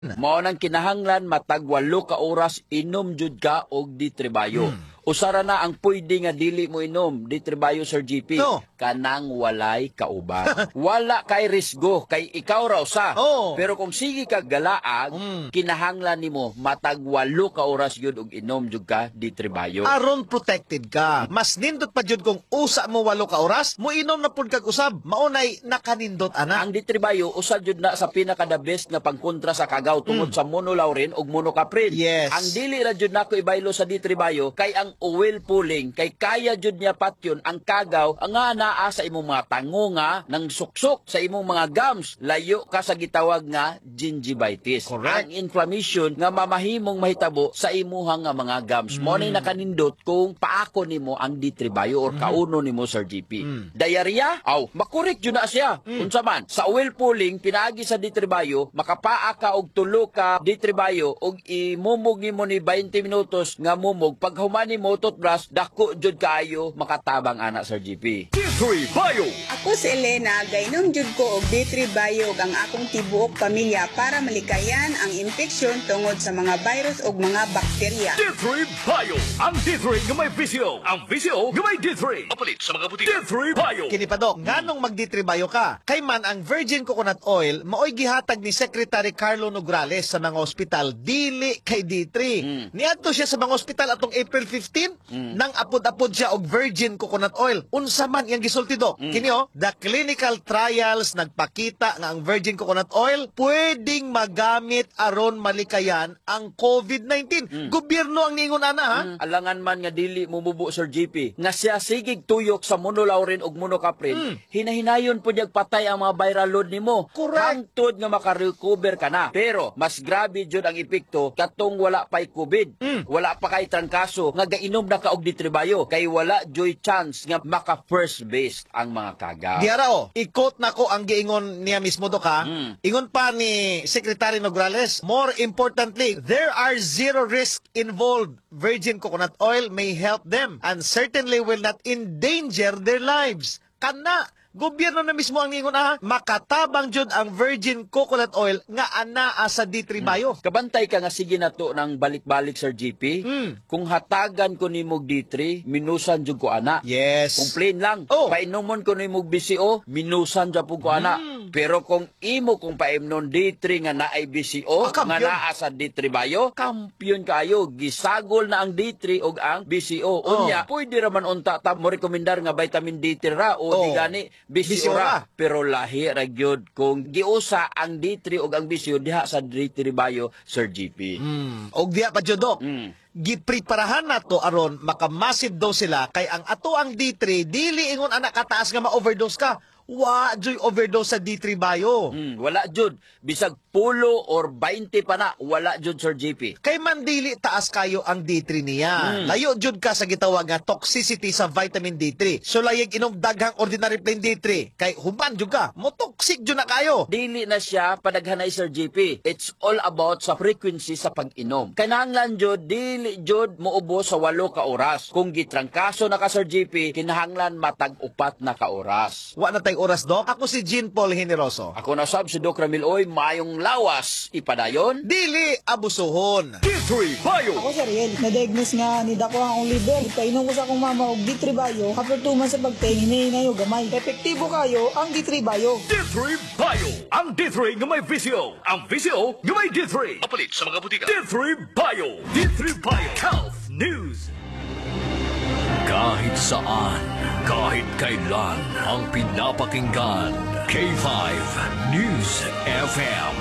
Mao nang kinahanglan matag 8 ka oras inom jud ka og ditribayo. Usara na ang pwede nga dili mo inom ditribayo, Sir GP. No. Kanang walay kauban. Wala kay risgo kay ikaw raw sa. Oh. Pero kung sige ka galaag, kinahanglan nimo matag 8 ka oras yun og inom jud ka ditribayo. Aron protected ka. Mas nindot pa jud kung usa mo 8 ka oras, mo inom na pud kag usab. Maunay nakanindot ana. Ang ditribayo usad jud na sa pinaka the best nga pangkontra sa kagaw tungod sa monolaurin ug monocaprin. Yes. Ang dili ra jud nako ibaylo sa ditribayo kay ang oil pulling kay kaya jud niya patyon ang kagaw nga naa sa imong mga tangunga nang suksok sa imong mga gums, layo ka sa gitawag nga gingivitis. Correct. Ang inflammation nga mamahimong mahitabo sa imuhang nga mga gums. Mo ni nakanindot kung paako nimo ang ditribayo or kauno nimo, Sir GP. Diarrhea? Aw, makorek jud na siya. Unsa man, sa oil pulling pinaagi sa ditribayo, makapaa ka og tulo ka ditribayo og imumog nimo ni 20 minutos nga mumog. Pag humani mo toothbrush, dako jud kaayo makatabang ana, Sir GP. D3 Bio. Ako si Elena, gainom jud ko og D3 Bio ang akong tibuok pamilya para malikayan ang infeksyon tungod sa mga virus ug mga bakterya. D3 Bio. Ang D3 nga may visyo. Ang visyo nga may D3. Papalit sa mga butika. D3 Bio. Kini pa dok, nganong magditribayo ka? Kay man ang virgin coconut oil maoy gihatag ni Secretary Carlo Nograles sa mga ospital dili kay D3. Niadto siya sa mga ospital atong April 15 nang apod-apod siya og virgin coconut oil. Unsa man iyang gisulti dok? Kini the clinical trials nagpakita nga ang virgin coconut oil pwedeng magamit aron malikayan ang COVID-19. Gobyerno ang ningon ana ha. Alangan man nga dili mumubo, Sir GP, nga siya sigig tuyok sa monolaurin ug monocaprin, hinahinayon po niyag patay ang mga viral load nimo. Correct. Hangtod nga makarecover ka na. Pero mas grabe jud ang epekto katong wala pa'y COVID. Wala pa kay trangkaso nga gainom na ka og ditribayo kay wala joy chance nga maka first base ang mga kagaw. Diara ikot na ko ang giingon niya mismo dok ha. Ingon pa ni Secretary Nograles, more importantly, there are zero risk involved. Virgin coconut oil may help them and certainly will not endanger their lives. Kana gobyerno na mismo ang ningon ha, makatabang jud ang virgin coconut oil nga anaa sa D3 Bio. Kabantay ka nga sige na to ng balik-balik, Sir GP. Kung hatagan ko ni mog D3, minusan jud ko ana. Yes. Kung plain lang, Oh. painomon ko ni mog BCO, minusan jud ko ana. Pero kung imo kung paimnon D3 nga naay BCO, nga kampiyon. naa sa D3 Bio, kampiyon kayo. Gisagol na ang D3 ug ang BCO. Unya, pwede raman unta ta mo rekomendar nga vitamin D3 ra o di gani BCO ra. Pero lahi ra gyud kung giusa ang D3 ug ang BCO diha sa D3 Bio, Sir GP. Og diya pa jud dok. Gipreparahan nato aron maka-massive dose sila kay ang ato ang D3 dili ingon anak kataas nga ma-overdose ka. Wa joy overdose sa D3 Bio. Wala jud. Bisag 10 or 20 pa na, wala jud, Sir GP. Kay man dili taas kayo ang D3 niya. Layo jud ka sa gitawag nga toxicity sa vitamin D3. So layag inom daghang ordinary plain D3 kay human jud ka. Mo toxic jud na kayo. Dili na siya padaghanay, Sir GP. It's all about sa frequency sa pag-inom. Kinahanglan jud dili jud moubos sa 8 ka oras. Kung gitrangkaso na ka, Sir GP, kinahanglan matag 4 na ka oras. Wa na tay oras dok. Ako si Jean Paul Generoso. Ako na sab si Doc Ramil Oy, mayong lawas ipadayon. Dili abusuhon. D3 Bio. Ako si Ariel, na-diagnose nga ni Dako ang liver. Ipainom ko sa akong mama og D3 Bio. After 2 months sa pagtingin, hinayo gamay. Epektibo kayo ang D3 Bio. D3 Bio. Ang D3 nga may visyo. Ang visyo nga may D3. Papalit sa mga butika. D3 Bio. D3 Bio. Health News. Kahit saan, kahit kailan, ang pinapakinggan. K5 News FM.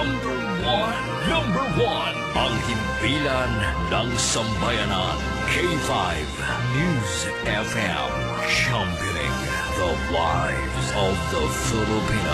Number one. Ang himpilan ng sambayanan. K5 News FM. Championing the lives of the Filipino.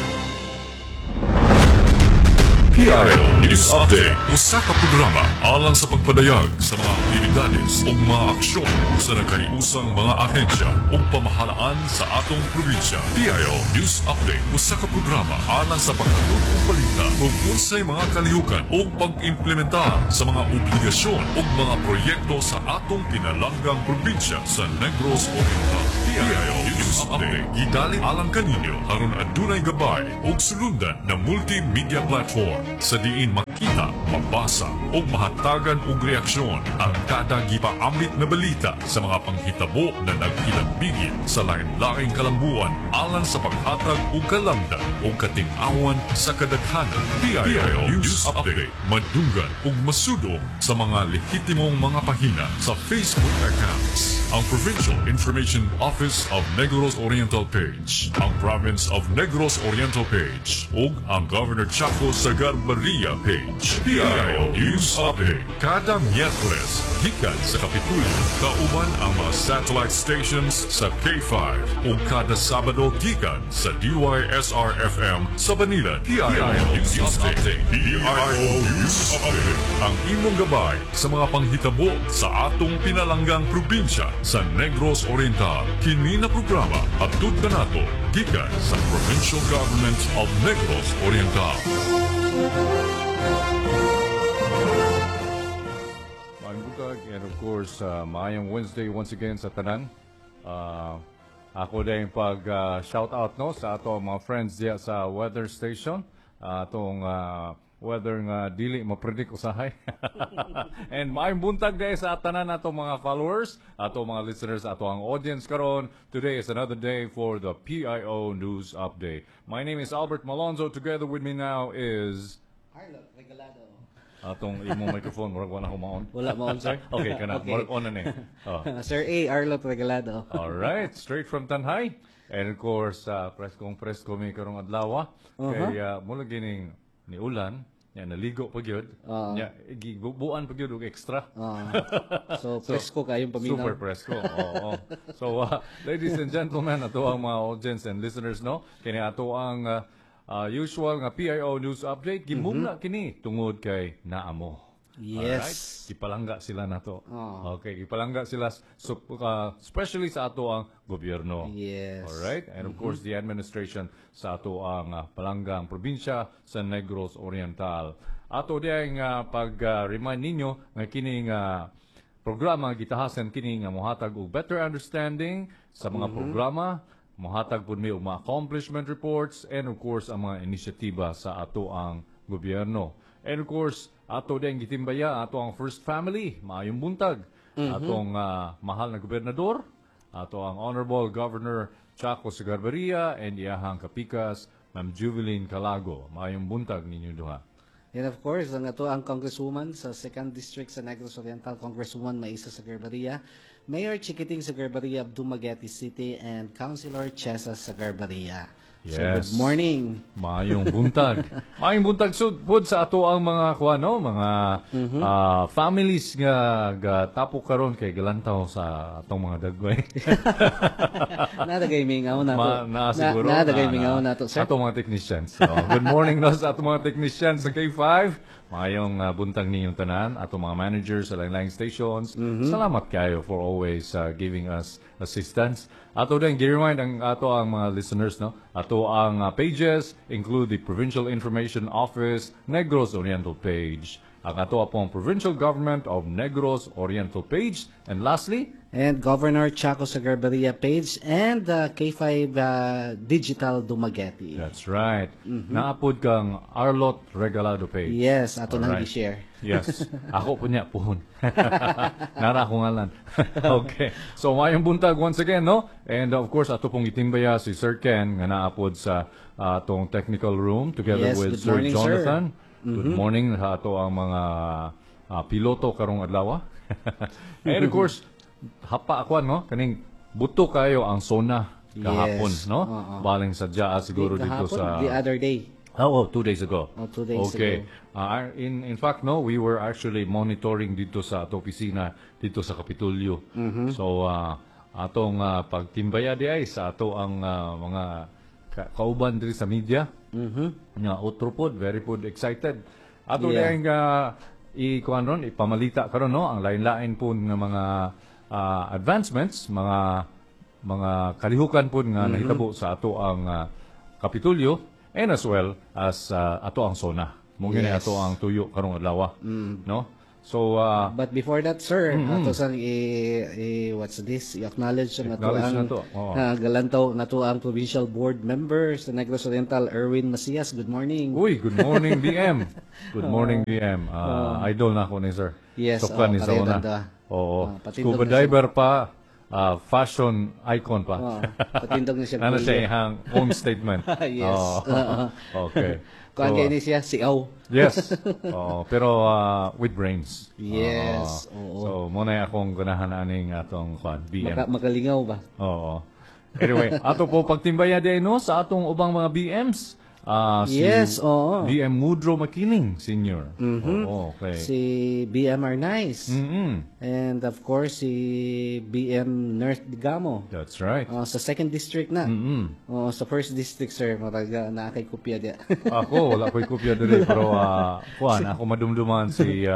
PRL News Update. Usa ka programa alang sa pagpadayag sa mga aktibidades o mga aksyon sa nagkaliusang mga ahensya o pamahalaan sa atong probinsya. PRL News Update. Usa ka programa alang sa paghatod o balita kung unsay mga kalihukan o pag-implementa sa mga obligasyon o mga proyekto sa atong kinalanggang probinsya sa Negros Oriental. PIO News Update. Gidalit alang kaninyo aron adunay gabay ug sulundan na multimedia platform sa diin makita, mabasa ug mahatagan og reaksyon ang kada gipaambit na balita sa mga panghitabo na nagkilagbigit sa lain-laing kalambuan alang sa paghatag og kalamdan ug kating-awan sa kadaghanan. PIO News Update. Madunggan ug masudong sa mga lehitimong mga pahina sa Facebook accounts. Ang Provincial Information Office of Negros Oriental page, ang Province of Negros Oriental page, ug ang Governor Chaco Sagarbarria page. PIO News Update. Kada Miyerkules, gikan sa Kapitulyo, kauban ang mga satellite stations sa K5 ug kada Sabado gikan sa DYSR-FM sa Manila. PIO News Update. PIO News Update. Ang imong gabay sa mga panghitabo sa atong pinalanggang probinsya sa Negros Oriental. Kini na programa attud kanato gikan sa Provincial Government of Negros Oriental. Maayong butag, and of course, maayong Wednesday once again sa tanan. Ako din pag-shout out no, sa ato mga friends diya sa weather station. Atong weather nga dili mapredict usahay. And maayong buntag dahil sa tanan nato mga followers, ato mga listeners, ato ang audience karon. Today is another day for the PIO News Update. My name is Albert Malonzo. Together with me now is Arlo, regalado. atong imong microphone, murag wala ko maon. Wala maon, sir. Okay, kana. Okay. Murag on na ni. Oh. Sir A, Arlo regalado. All right, straight from Tanhay. And of course, presko mi karong adlaw. Kay mula gining ni ulan, ya naligo pa gyud. Ya gibubuan pa gyud og extra. So, presko kayong paminaw. Super presko. Oo. So, ladies and gentlemen, ato ang mga audience and listeners, no? Kini ato ang usual nga PIO News Update. Gimugna kini tungod kay naamo. Yes. Alright? Ipalangga sila na to. Okay, ipalangga sila especially sa ato ang gobyerno. Yes. Alright? And of course, the administration sa ato ang palanggang probinsya sa Negros Oriental. Ato diyang pag-remind ninyo nga kining programa gitahasan kini nga mohatag og better understanding sa mga programa, mohatag pud mi og mga accomplishment reports, and of course ang mga inisyatiba sa ato ang gobyerno. And of course, ato din gitimbaya ato ang first family, maayong buntag. Atong mahal na gobernador, ato ang Honorable Governor Chaco Sagarbarria, and iyahang kapikas, Ma'am Juveline Calago. Maayong buntag ninyo duha. And of course, ang ato ang Congresswoman sa 2nd District sa Negros Oriental, Congresswoman Maisa Sagarbarria, Mayor Chiquiting Sagarbarria of Dumaguete City, and Councilor Chesa Sagarbarria. So, Yes. good morning. Maayong buntag. Maayong buntag sud sa ato ang mga kuano, mga families nga tapok karon kay galantaw sa atong mga dagway. Nadagay mingaw na to. Siguro. Nadagay mingaw na to, sir. Ato mga technicians. So, good morning no, sa ato mga technicians sa K5. Maayong buntag ninyong tanan. Ato mga managers sa lain-laing stations. Salamat kayo for always giving us assistance. Ato din, gi-remind ang ato ang mga listeners, no? Ato ang pages include the Provincial Information Office Negros Oriental page, ang ato pong Provincial Government of Negros Oriental page, and lastly, And Governor Chaco Sagarbarria page, and K5 Digital Dumaguete. that's right. Naapod kang Arlot Regalado page. Yes, ato nang Alright. i-share. Yes. Ako po niya, puhon. Nara akong ngalan. Okay. So, mayong buntag once again, no? And of course, ato pong itimbaya si Sir Ken nga naapod sa atong technical room together Yes, with good Sir morning, Jonathan. Good morning sa ato ang mga piloto karong adlaw. And of course, hapa ako, no? Kaning buto kayo ang sona kahapon, Yes. no? Baling sadya siguro dito Kahapon, sa... the other day. Oh, 2 days ago. Oh, 2 days okay. ago. In fact, no, we were actually monitoring dito sa ato opisina dito sa Kapitulyo. So, atong pagtimbaya di ay sa ato ang mga kauban diri sa media. Nga outro pod, very pod excited. Ato Yeah. diyang ikuan ron, ipamalita karon no, ang lain-lain po ng mga advancements, mga kalihukan po nga nahitabo sa ato ang Kapitulyo, and as well as ato ang SONA. Mungkin Yes. ato ang tuyo karong adlaw, no? So, But before that, sir, ato sang what's this? I-acknowledge na to Acknowledge ang na to, oo. galantaw na to ang provincial board member sa Negros Oriental, Erwin Macias. Good morning. uy, good morning, BM. Good morning, BM. Idol na ako ni sir. Yes, Suklan ni sa pareho una. ganda. Oo. Patindog Scuba na siya. diver pa, fashion icon pa. Patindog na siya. Ano siya ihang own statement. Yes. Okay. Kuan So, kayo ni siya, si Aw. yes. Pero with brains. Yes, So, muna akong ganahan aning atong BM. Makalingaw ba? Oo. Anyway, ato po pagtimbaya din no sa atong ubang mga BMs. Yes, oo. BM Mudro Makiling Senior. Oo, okay. Si BMR Nice. Mm-mm. And of course, si BM North Digamo. That's right. Sa second district na. Mm-mm. Sa first district, sir, maraga na kay kopya dia. Ako, wala ko'y kopya diri pero ako madumduman si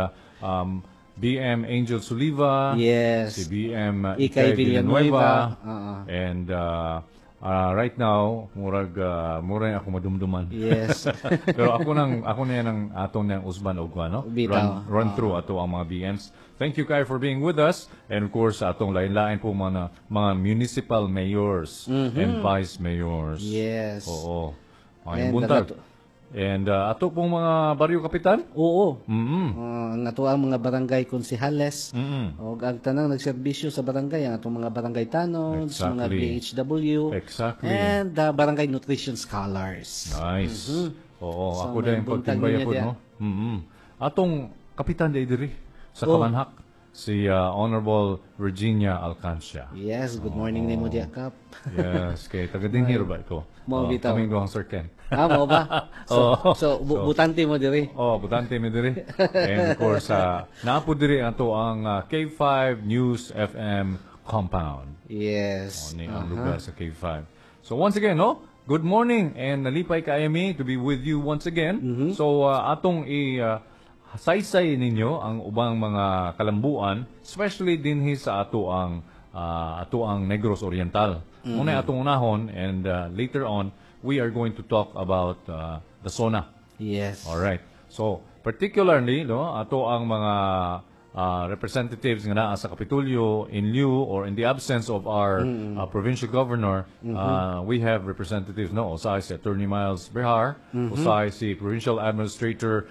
BM Angel Suliva, Yes. si BM Ikay Villanueva. and right now murag ako madumduman. Yes. Pero ako na yan ang atong nang usban og no. Bitaw. Run through ato ang mga BMs. Thank you kay for being with us, and of course atong lain-lain po mga municipal mayors and vice mayors. Yes. Oo. Mga And buntag. And ato pong mga baryo kapitan. Oo. Mm-mm. Nga to ang mga barangay konsihales. Mm-mm. O ang tanang nagserbisyo sa barangay, ang atong mga barangay tanods, mga Exactly. BHW, Exactly. and barangay nutrition scholars. Nice. Oo, So, ako may din buntag pagtimbaya niya po, diya. no? Atong kapitan diri sa Kamanhak, si Honorable Virginia Alcancia. Yes, good morning nimo diya kap. Yes, kay taga Dinhir ba ito? Mo bitaw. Kaming duhang Sir Ken. Mo ba? So, butante mo diri. Butante mi diri. And of course, naapo diri ato ang K5 News FM compound. Yes. Ni ang lugar sa K5. So once again, no? Good morning and nalipay ka Amy to be with you once again. So atong saysay ninyo ang ubang mga kalambuan, especially dinhi sa ato ang Negros Oriental. Muna atong unahon and later on we are going to talk about the SONA. Yes. All right. So particularly, no, ato ang mga representatives nga naa sa Kapitolyo in lieu or in the absence of our provincial governor, we have representatives, no, usay si Attorney Miles Behar, usay si Provincial Administrator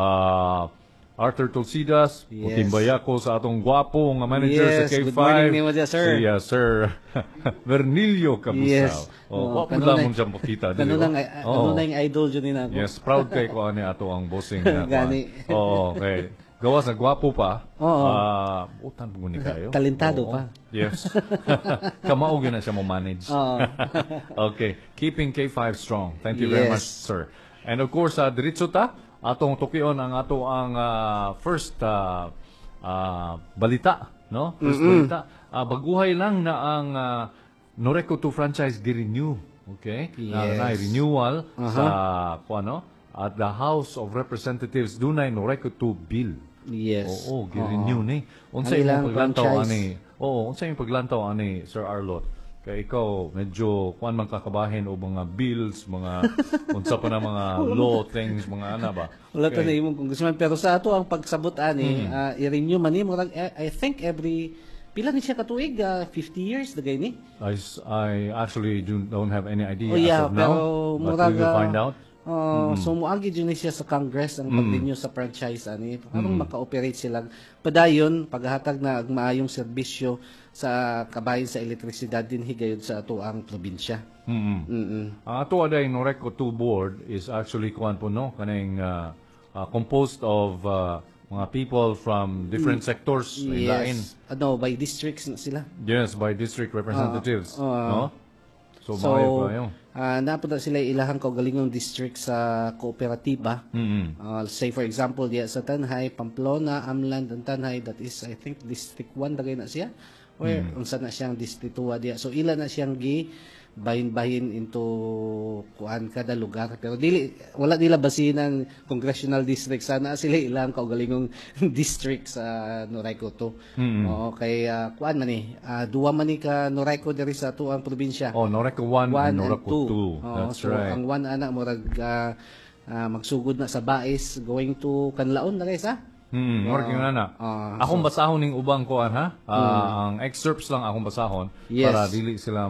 Arthur Tulsidas, Yes. utimbaya ko sa atong gwapo nga manager Yes, sa K5. good morning nimo dyan, sir. Si Sir Vernilio Cabusao. Yes. Wapo kanunay- lamang siyang makita. Ano na yung idol dyan nina ako. Yes, proud kay ko ani ato ang bossing na. Gani. Oo, okay. Gawas na gwapo pa. Oo. Utan po ni kayo. Talentado Oo. pa. Yes. Kamao gyud na siya mo manage. Oo. Okay, keeping K5 strong. Thank you very much, Yes. sir. And of course, diretso ta atong tukion ang ato ang first balita, no? First balita. Baguhay lang na ang Noreco 2 franchise gi-renew. Okay? Na Yes. renewal sa ano? At the House of Representatives dunay Noreco 2 bill. Yes. Oo, gi-renew ni. Unsa Ang imong ilang paglantaw franchise. ani? Oo, unsa imong paglantaw ani Sir Arlot? Kay ikaw medyo kuan man kakabahin o mga bills, mga unsa pa na mga law things, mga ana ba? Wala to na imong congressman. Pero sa ato ang pagsabot ani, i-renew man ni murag I think every pila ni siya katuig 50 years dagay ni. I actually don't have any idea Oh yeah, as of now, pero but murag we will find out. So muagi dyan siya sa Congress ang pag-renew sa franchise ani parang maka-operate sila padayon paghatag na maayong serbisyo sa kabahin sa elektrisidad din higayod sa ato ang probinsya. Ang ato aday Noreco 2 board is actually kuan po no kaning composed of mga people from different sectors lain. Yes. By districts na sila. Yes, by district representatives, no? So, So, maayo pa yun. napunta sila ilahang kaugalingong district sa kooperatiba. Say for example, diya sa Tanhay, Pamplona, Amland, and Tanhay, that is I think District 1 dagay na siya. Where unsa na siyang District 2 diya. So ila na siyang bahin-bahin into kuan kada lugar pero wala nila basinan congressional district sana sila ilang kaugalingong district sa Noreco 2. Oo kay kuan man ni duwa man ni ka Noreco diri sa tuang probinsya. Oh, Noreco 1 and Noreco 2. That's so right. ang 1 ana murag magsugod na sa Bais going to Canlaon na guys ha. Murag nga na. Akong basahon ning ubang kuan ha. Ang excerpts lang akong basahon Yes. para dili sila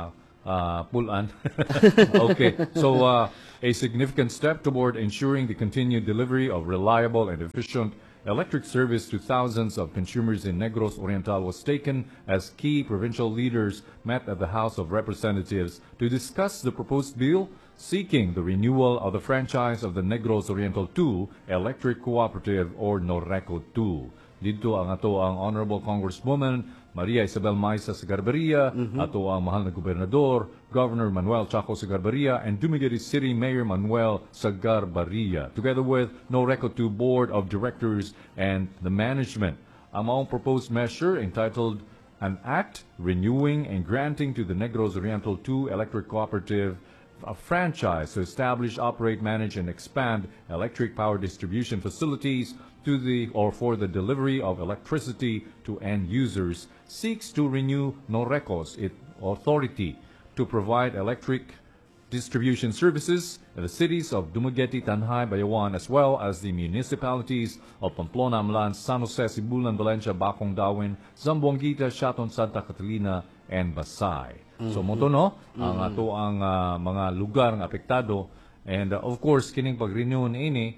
pull-an. Okay. So a significant step toward ensuring the continued delivery of reliable and efficient electric service to thousands of consumers in Negros Oriental was taken as key provincial leaders met at the House of Representatives to discuss the proposed bill seeking the renewal of the franchise of the Negros Oriental 2 Electric Cooperative or Norreco 2. Dito ang Honorable Congresswoman Maria Isabel Maisa Segarbaria, ato ang mahal na gobernador, Governor Manuel Chaco Segarbaria, and Dumaguete City Mayor Manuel Segarbaria, together with Norreco 2 Board of Directors and the management. Ang maong proposed measure entitled An Act Renewing and Granting to the Negros Oriental 2 Electric Cooperative a franchise to establish, operate, manage, and expand electric power distribution facilities for the delivery of electricity to end users, seeks to renew Norreco's authority to provide electric distribution services in the cities of Dumaguete, Tanhay, Bayawan, as well as the municipalities of Pamplona, Amlan, San Jose, Sibulan, Valencia, Bacong, Dawin, Zamboanguita, Shaton, Santa Catalina, and Basay. So moto no ang ato ang mga lugar nga apektado, and of course kining pag-renew ini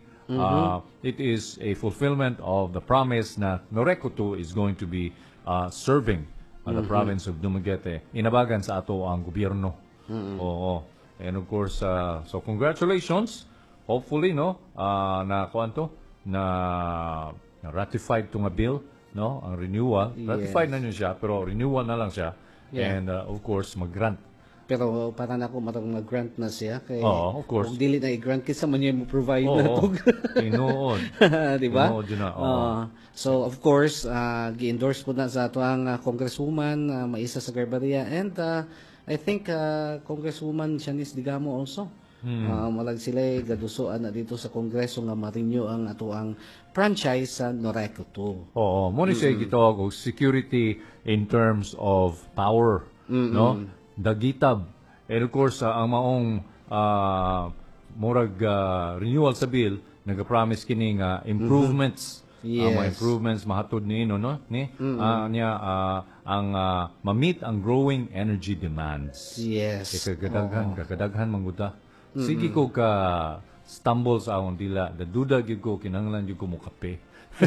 it is a fulfillment of the promise na Norreco 2 is going to be serving the province of Dumaguete. Inabagan sa ato ang gobyerno. Oo. And of course so congratulations. Hopefully no na kuanto na ratified to nga bill no ang renewal. Ratified na niya siya pero renewal na lang siya. Yeah. And of course mag-grant. Pero para na ako marang mag-grant na siya kay Oo, of course. kung dili na i-grant kinsa man niya mo provide na Oo. ako. Tinuod. Di ba? Tinuod yun na. Oo. So of course, gi-endorse po na sa ato ang Congresswoman Maisa Segarbaria, and I think Congresswoman Shanice Digamo also. Malag sila gadusoan na dito sa Kongreso nga ma-renew ang ato ang franchise sa Norreco 2. Oo, mo ni siya gitawag og security in terms of power, no? Dagitab. And of course, ang maong murag renewal sa bill, nag-promise kini nga improvements. Yes. Mga improvements mahatod ni no ni ang ma-meet ang growing energy demands. Yes. Kakadaghan manguta. Sige ko ka stumble sa akong dila, daduda gyud ko kinahanglan gyud ko mo kape.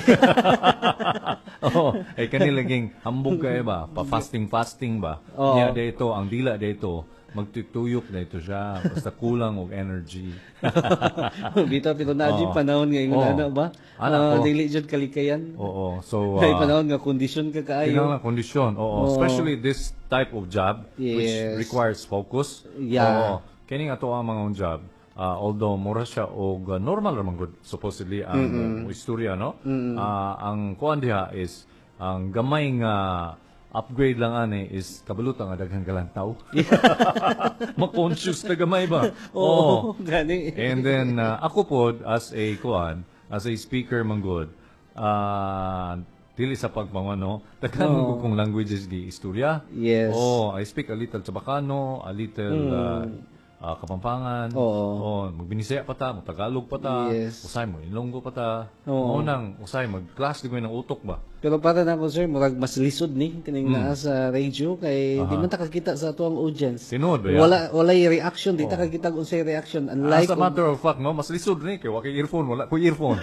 Ay kanilaging hambog kay ba, pa fasting ba. Niya dito ang dila dito magtutuyok na ito siya basta kulang og energy. Bitaw pero na jud panahon nga ingon ana ba? Dili jud kalikayan. Oo. So Kay panahon nga kondisyon ka kaayo. kinahanglan kondisyon. Oo. Especially this type of job which Yes. requires focus. Yeah. Oo. Kini ato ang mga job. Although mura siya og normal ramang good supposedly ang istorya no. Ang kuan diha is ang gamay nga upgrade lang ani is kabalutan nga daghang kalantaw. Ma-conscious na gamay ba? Oo. Gani. And then ako pod as a speaker manggod dili sa pagpangano daghan mo kong languages gi istorya. Yes. I speak a little Chabacano, a little Kapampangan. Magbinisaya pa ta, magtagalog pa ta, Yes. usay mo Ilonggo pa ta. Mao nang usay mag-class di ko ng utok ba. Pero para na ako sir, murag mas lisod ni kining naa sa radio kay di man ta kakita sa ato ang audience. Tinuod ba ya? Wala reaction, di ta kakita unsay reaction unlike As a matter of fact, no, mas lisod ni kay wa kay earphone, wala ko earphone.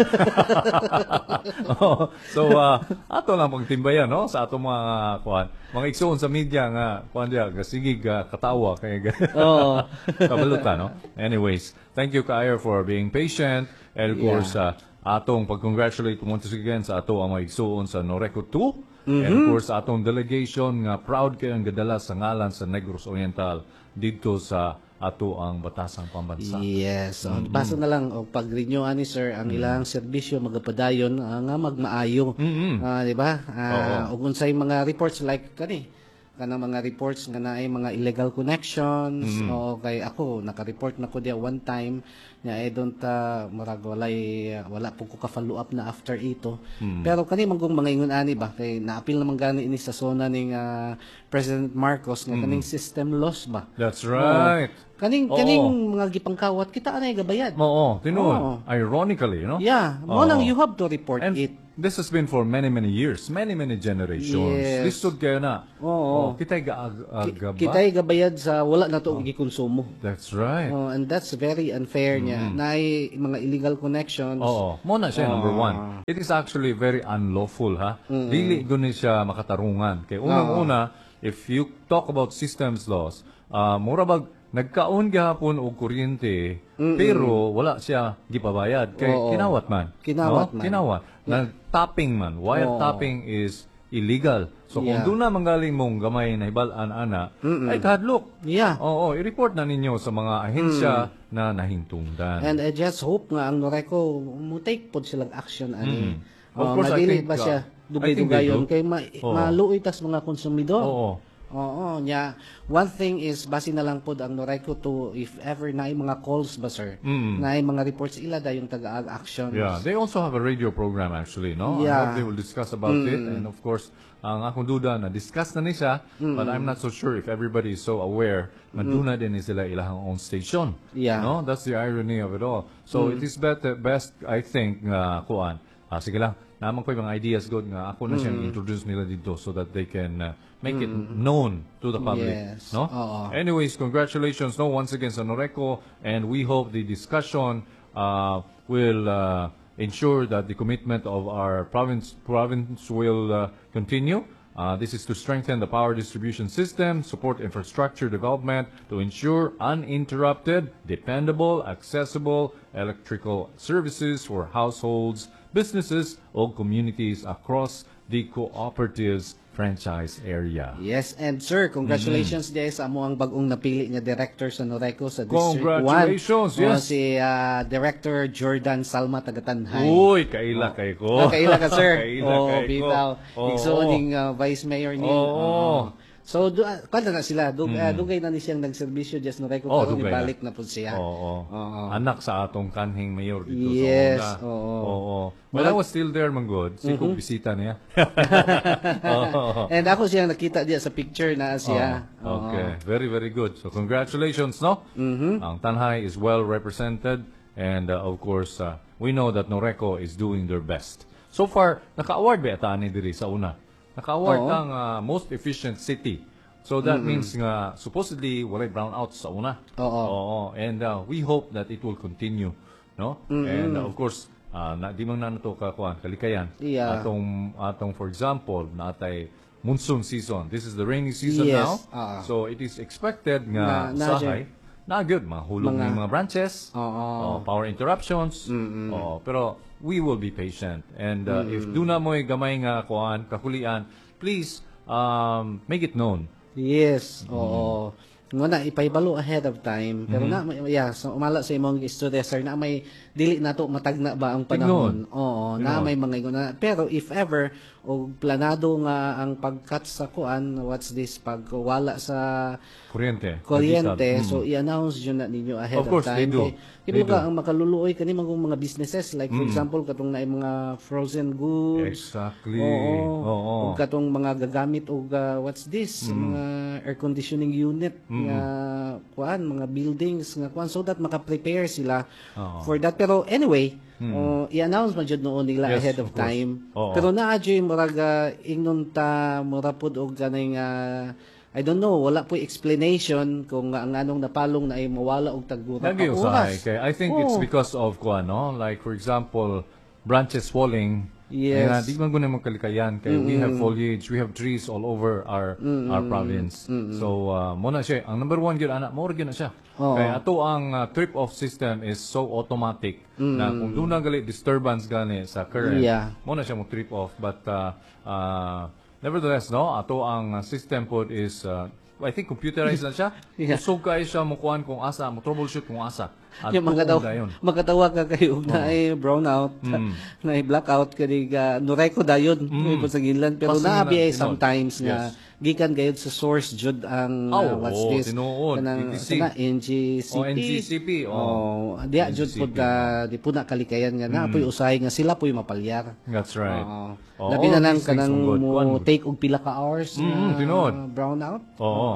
So ato lang pagtimbayan no sa ato mga kuan, mga igsoon sa media nga kuan dia gasigig katawa kay kabalutan no. Anyways, thank you kaayo for being patient, and of course atong pag-congratulate once again sa ato ang mga igsoon sa Norreco 2. And of course atong delegation nga proud kayo ang gadala sa ngalan sa Negros Oriental dito sa ato ang batasang pambansa. Yes. Basta na lang og pag-renew ani sir ang ilang serbisyo magapadayon nga magmaayo. Di ba? Og unsay mga reports like kanang mga reports nga naay mga illegal connections o kay ako naka-report na ko dia one time nga I don't murag wala po ko ka-follow up na after ito. Pero kani manggong mga ingon ani ba kay naapil naman gani ini sa zona ning President Marcos nga kaning system loss ba. That's right. Kaning mga gipangkawat kita anay gabayad. Tinuod. Ironically, no? Yeah, mo lang you have to report it. this has been for many years, many generations. Yes. Lisod kayo na. Oo. Kita'y gaagaba. Kita'y gabayad sa wala na to gikonsumo. That's right. And that's very unfair niya. Na mga illegal connections. Oo. Muna siya, number one. It is actually very unlawful, ha? Dili guni siya makatarungan. Kaya unang-una, if you talk about systems laws, mura bag nagkaon gihapon og kuryente, pero wala siya gipabayad. Kay Oo. kinawat man. Kinawat man. Kinawat. Nag-tapping man. Wire tapping is illegal. So kung Yeah. doon na manggaling mong gamay na hibalan ana, ay kahadlok. Yeah. Oo, i-report na ninyo sa mga ahensya na nahintungdan. And I just hope nga ang Noreco mo take pod silang action ani. Of course, I madili think, ba siya I think dugay-dugayon they do. kay Oo. maluoy tas mga konsumidor. Oo. Oo, nya. One thing is base na lang pod ang Noreco to if ever na mga calls ba sir, na mga reports ila dayong taga-action. Yeah, they also have a radio program actually, no? I Yeah. hope they will discuss about it. And of course, ang akong duda na discuss na ni siya, but I'm not so sure if everybody is so aware na duna din ni sila ilahang own station. Yeah. No? That's the irony of it all. So it is best I think kuan. Sige lang. Naman ko yung mga ideas good nga ako na siyang introduce nila dito so that they can make it known to the public. Yes. No? Oo. Anyways, congratulations no once again sa Noreco, and we hope the discussion will ensure that the commitment of our province will continue. This is to strengthen the power distribution system, support infrastructure development to ensure uninterrupted, dependable, accessible electrical services for households, businesses, o communities across the cooperatives franchise area. Yes, and sir, congratulations din sa amo ang bagong napili nga director sa Noreco sa District 1. Congratulations, yes. Si Director Jordan Salma Tagatanhay. Uy, kaila kay ko. Kaila ka sir. Kaila Oo, kay ko. bitaw. Oo. Igsuoning Vice Mayor ni. Oo. So, kanta na sila. Dugay na ni siyang nagserbisyo just Noreco Oh, karon dugay ibalik na po siya. Oo. Oo. Anak sa atong kanhing mayor dito Yes, sa una. oo. When I was still there, manggod, si kong bisita niya. Oo. And ako siya nakita diya sa picture na siya. Oo. Okay, very good. So congratulations, no? Ang Tanhay is well represented, and of course, we know that Noreco is doing their best. So far, naka-award ba ata ni diri sa una? Naka-award Oo. ang most efficient city. So that means nga supposedly walay brownouts sa una. Oo. And we hope that it will continue, no? And of course, di man na nato kakuan kalikayan. Yeah. Atong for example, natay monsoon season. This is the rainy season Yes. now. So it is expected nga Na usahay na good mahulog ng mga branches. Power interruptions. Pero we will be patient. And if do na mo'y gamay nga kuan kakulian, please make it known. Yes, oo. Nga na ipaybalo ahead of time. Pero na so umala sa imong istorya sir na may dili nato matagna ba ang panahon. Oo, na may mga ingon na. Pero if ever og planado nga ang pagkat sa kuan, what's this pagwala sa Kuryente. kuryente, so i-announce yun na ninyo ahead Of course, of time. they do. Kaya They ka do. ang makaluluoy kani mga businesses like for example katong na mga frozen goods. Exactly. Oo. Oo. Ug katong mga gagamit og what's this? Mga air conditioning unit nga kuan, mga buildings nga kuan so that maka-prepare sila for that. Pero anyway, i-announce man jud noon nila Yes, ahead of of course. time. Oo. Pero naa jud murag ingnon ta murapod og kanay nga I don't know, wala po explanation kung ang anong napalong na ay mawala og tagura ka Nag-iusahay. oras. Kaya I think it's Oo. because of kuan, no? Like for example, branches falling. Yes. Kaya di man guna magkalikayan. Kaya we have foliage, we have trees all over our province. So mo na siya. Ang number one gyud anak mo gyud na siya. Oo. Kaya ato ang trip off system is so automatic na kung doon na gali disturbance gani sa current, Yeah. mo na siya mo trip off. But nevertheless, no, ato ang system pod is I think computerized na siya. Yeah. Usog kayo siya mo kuan kung asa, mo troubleshoot kung asa. At Yung tuong dayon. magkatawa ka kayo na ay brownout, na ay blackout kani ga Noreco dayon may pasagilan pero Pasagilan, naabi ay tinuod. sometimes nga Yes. gikan gayud sa source jud ang what's Oo, this tinuod. kanang ETC. NGCP. O, NGCP, Oh, diya jud NGCP, pud di puna kalikayan nga na po'y usahay nga sila po'y mapalyar. That's right. Oo. Oo, Labi na lang these things kanang mong good. Kuan mo good. take og pila ka hours na tinuod. brownout. Oo.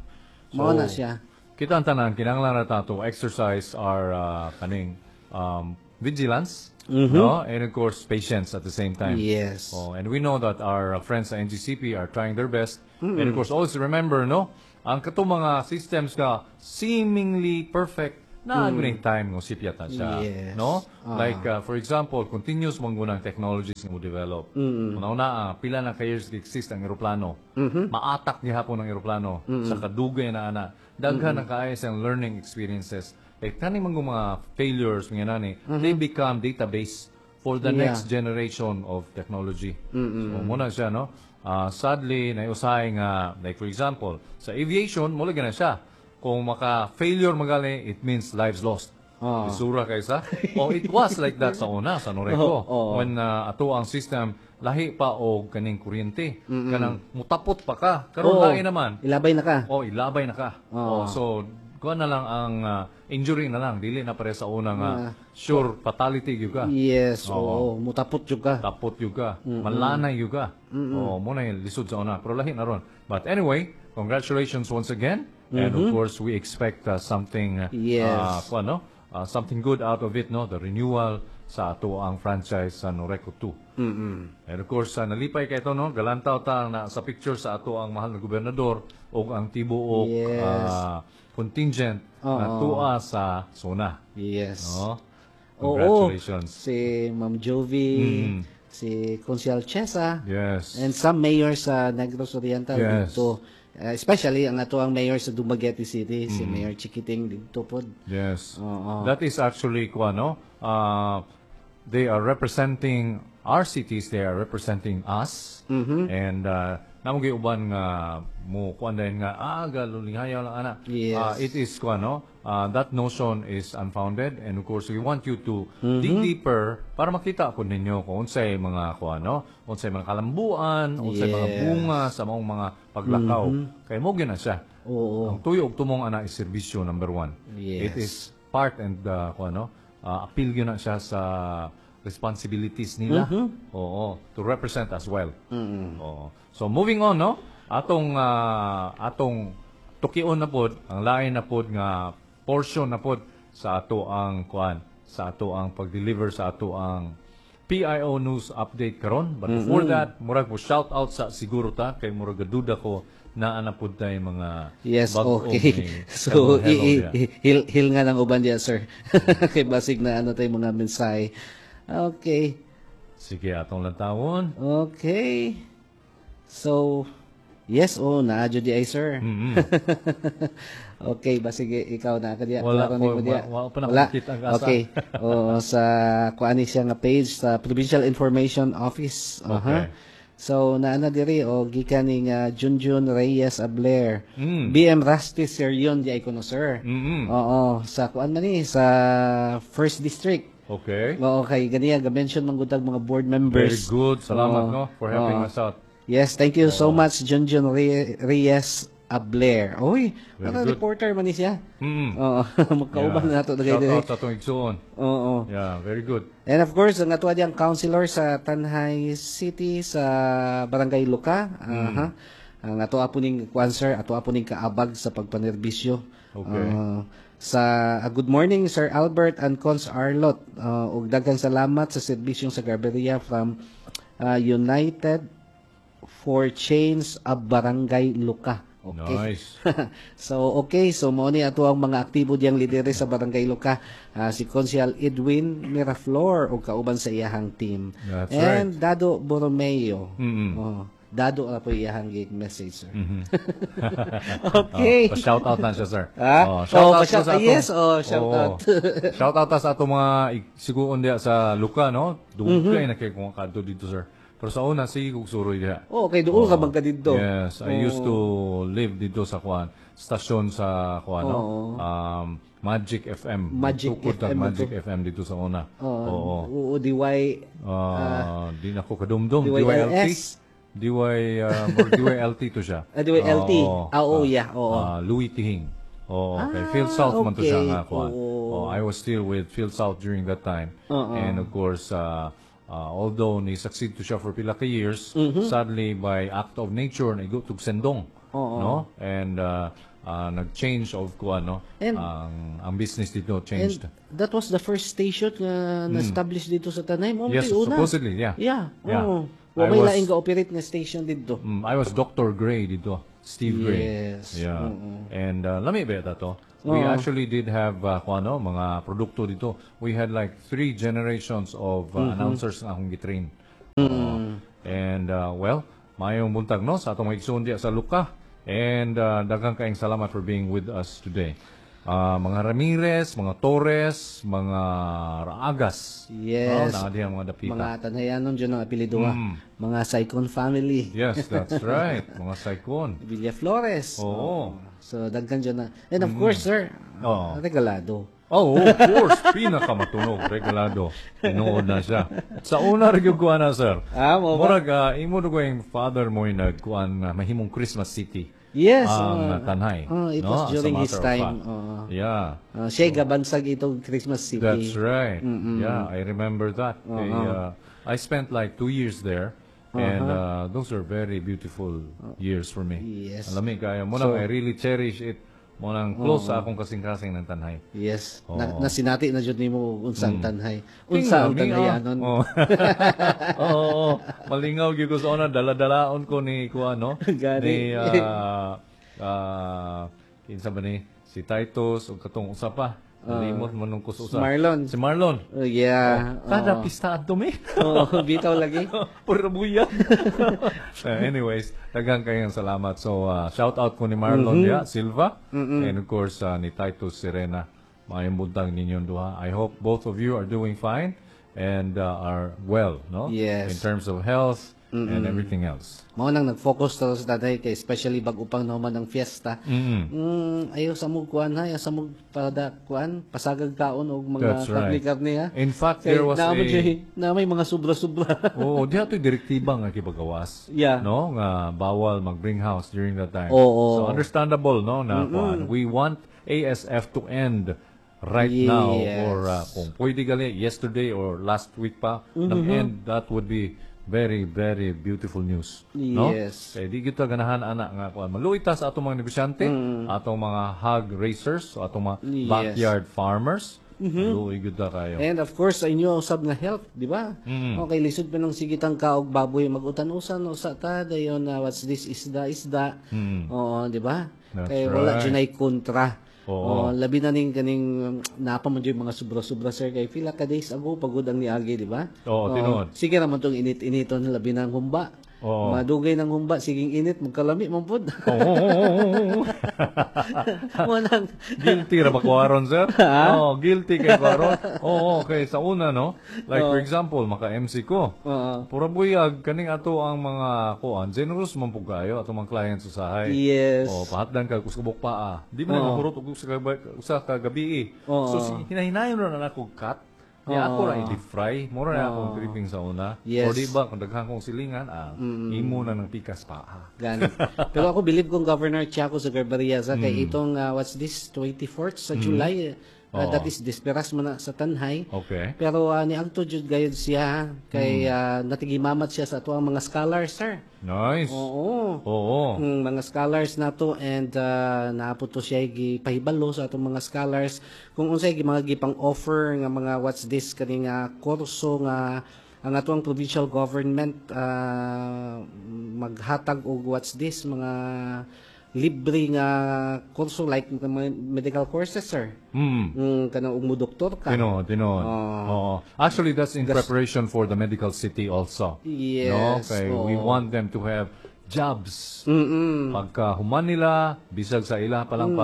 Mao na siya. Kita ang tanan, kinanglan na tato exercise our kaning vigilance no? And of course, patience at the same time. Yes. Oh, and we know that our friends sa NGCP are trying their best. And of course, always remember, no? Ang katong mga systems ka seemingly perfect na yung time ng sipyatan siya. Yes. No? Like, for example, continuous manggunang technologies nga mo develop. Una-una, pila na ka years exist ang eroplano. Maatak niya hapon ang eroplano sa kadugay na ana. Daghan na kaayos ang learning experiences. Like, tani mga failures, mga nani, they become database for the next generation of technology. So, muna siya, no? Sadly, naiusahay nga, like for example, sa aviation, mula na siya. Kung maka-failure magali, it means lives lost. Isura kaysa. It was like that sa una, sa Noreco. When ato ang system, lahi pa o kaning kuryente. Kanang mutapot pa ka. Karon lahi naman. Ilabay na ka. Ilabay na ka. So, kuha na lang ang injury na lang. Dili na pare sa unang sure fatality yung ka. Yes, oo. Mutapot yung ka. Tapot yung ka. Malanay yung ka. Muna yung lisod sa una. Pero lahi na ron. But anyway, congratulations once again. And of course, we expect something something good out of it, no? The renewal sa ato ang franchise sa Noreco 2. And of course, nalipay kay ito, no? Galantaw ta na sa picture sa ato ang mahal na gobernador o ang tibuok contingent na tuwa sa SONA. Yes. No? Congratulations. Si Ma'am Jovi, si Consial Chesa, Yes. and some mayors sa Negros Oriental Yes. dito. Especially ang ato ang mayor sa Dumaguete City, si Mayor Chiquiting dito po. Yes. That is actually no? They are representing our cities, they are representing us. And namang uban nga mo kuan dayon nga galulinghayaw lang ana. Yes. It is no? That notion is unfounded, and of course we want you to dig deeper para makita po ninyo kung unsay mga no? Unsay mga kalambuan, unsay mga bunga sa mga paglakaw. Kay mo gyud na siya. Ang tuyo ug tumong ana is serbisyo number 1. Yes. It is part and appeal gyud na siya sa responsibilities nila. To represent as well. So moving on, no? Atong tukion na pod, ang lain na pod nga portion na pod sa ato ang sa ato ang pag-deliver sa ato ang PIO news update karon. But before that, murag mo shout out sa siguro ta kay murag gaduda ko na anapod tay mga Yes, bag-o okay. ni So, hello, hil nga ng uban diya, sir. Kay basig na tayo mga mensahe. Okay. Sige, atong lantawon. Okay. So, yes, naadyo di ay, sir. Okay, basig ikaw na ka diya. Wala pa nakakita ang asa. Okay. Sa kuani siya nga page sa Provincial Information Office. Okay. So, naana diri gikan ni Junjun Reyes Abler. BM Rusty Sir yun di ay kuno, sir. Sa kuan man ni sa First District. Okay. Kay ganiya ga-mention man gud mga board Very members. good. Salamat no for helping us out. Yes, thank you so much, Junjun Reyes Abler. Oy, Very good. reporter man ni siya. Magkauban na nato dagay Shout diri. out sa atong igsuon. Oo. Yeah, very good. And of course, ang ato diyang councilor sa Tanhay City sa Barangay Luka. Ang ato apuning kwanser, ato apuning kaabag sa pagpanerbisyo. Okay. Good morning, Sir Albert and Cons Arlot. Ug daghang salamat sa serbisyong sa Garberia from United for Change of Barangay Luka. Okay. Nice. So mo ni ato ang mga aktibo diyang lidere sa Barangay Luka, si Consial Edwin Miraflor o kauban sa iyahang team. That's And Dado Borromeo. Dado na po iyahang message, sir. Okay. Pa-shout out na siya, sir. Shout out. sa atong- Yes, shout out. Shout out sa ato mga siguon diya sa Luka, no? Dugay na kay kung kadto dito, sir. Pero sa una, sige kong suroy diya. Okay, doon ka magka dito. Yes, I used to live dito sa stasyon sa no? Magic FM. Magic Tukod ang FM Magic ito. FM dito sa una. Oo, DY. Di na ko kadumdum. DYLS. DYLT to siya. DYLT. Yeah. Louis Tihing. Kay Phil South man to siya okay. nga kuan. I was still with Phil South during that time. And of course, although ni-succeed to siya for pila ka years, sadly by act of nature, naigo to sendong. No? And nag-change of kuan no. And- Ang business dito changed. And that was the first station nga na-establish dito sa Tanay. Mo Yes, una. supposedly, yeah. Yeah. Yeah. Oo. I Wa may was- laing ga-operate nga station dito. I was Dr. Gray dito. Steve Gray. Yes. Yeah. And lami ba to? We actually did have mga produkto dito. We had like 3 generations of announcers nga akong gitrain. And well, mayong buntag no sa atong igsoon diya sa Luka. And daghang kaayong salamat for being with us today. Mga Ramirez, mga Torres, mga Raagas. Yes. Na diha mga dapita. Mga Tanayanon dyan ang apelido. Mga Saicon family. Yes, that's right. Mga Saicon. Villa Flores. Oo. So, dagkan dyan na. And of course, sir, Oo. regalado. Oh, of course. Pinakamatunog. Regalado. Tinuod na siya. Sa una, nagyuguan na, sir. Mo ba? Murag, imo na ko yung father mo yung nagkuan mahimong Christmas City. Yes. Ang Tanhay. It no? was As a during his matter of time. fact. Yeah. Siya gabansag itong Christmas City. That's right. Yeah, I remember that. I spent like 2 years there. And those are very beautiful years for me. Yes. Alam mo, kaya mo nang I really cherish it. Mo nang close sa akong kasing-kasing ng Tanhay. Yes. Oo. Na sinati na jud nimo unsang tanhay. Unsa ang tanhayanon? Oo. Oo. Malingaw gyud ko sa una dala-dalaon ko ni kuan no. Gani. Ni kinsa ba ni si Titus ug katong usa pa. Limot mo nung kususa. Marlon. Si Marlon. Yeah. Kada pista adto mi. Bitaw lagi. Pura buya. Anyways, daghang kayong salamat. So, shout out ko ni Marlon Silva and of course ni Titus Serena. Mayong buntag ninyong duha. I hope both of you are doing fine and are well, no? Yes. In terms of health and everything else. Mao nang nag-focus to sa tatay kay especially bag upang naman ng fiesta. Ayaw sa mong kuan ha, ayaw sa mong kuan, pasagag kaon og mga That's right. karni ha. In fact, Kay there was na may mga sobra-sobra. Oo, diha to'y direktiba nga kipagawas. Yeah. No, nga bawal mag-bring house during that time. Oo. So understandable, no, na kuan. We want ASF to end right now Yes. or kung pwede gali yesterday or last week pa nag-end, that would be very very beautiful news, no? Yes. Kaya di kita ganahan ana nga kuan. Maluita sa atong mga negosyante, atong mga hog racers, so atong mga Yes. backyard farmers. Luoy gyud ta kayo. And of course, sa inyo usab nga health, di ba? Okay, lisod pa ng sigitang kaog baboy magutan-usan usa ta dayon na what's this isda. Oo, di ba? That's Kaya wala right. dyan ay kontra. Oo. Labi na ning kaning napa man dyan mga sobra-sobra sir kay pila ka days ago pagod ang niagi, di ba? Oo, tinuod. Sige naman tong init-initon labi ng humba. Oo. Madugay ng humba, siging init, magkalami man pod. Oo. Mo nang Guilty ra ba kuwaron, sir? Oo, guilty kay kuwaron. Oo, okay. Sa una, no? Like, for example, maka-MC ko. Pura buyag, kaning ato ang mga kuan, generous man po kayo, ato mga clients sa sahay. Yes. O, pahatdan ka, kusubok pa, Di man makurot og sa kagabi. So, hinahinayon na ako cut. Kaya ako ra i-deep fry. Mura na akong tripping sa una. Yes. O di ba, kung daghang kong silingan, imo na ng pikas pa. Gani. Pero ako believe kong Governor Tiago sa Garbaria sa kay itong what's this 24th sa July that is disperas man na sa Tanhay. Okay. Pero ni Agto jud gayud siya kay natigimamat siya sa ato ang mga scholars sir. Nice. Oo. Mga scholars nato and naapot to siya gipahibalo sa atong mga scholars kung unsay mga gipang offer nga mga what's this kaning kurso nga ang atong provincial government maghatag og what's this mga libre nga kurso like mga medical courses sir. Kanang ug mo doktor ka. Tinood. Oo. Actually, that's in preparation for the medical city also. Yes. No? Okay. We want them to have jobs. Pagka human nila, bisag sa ila palang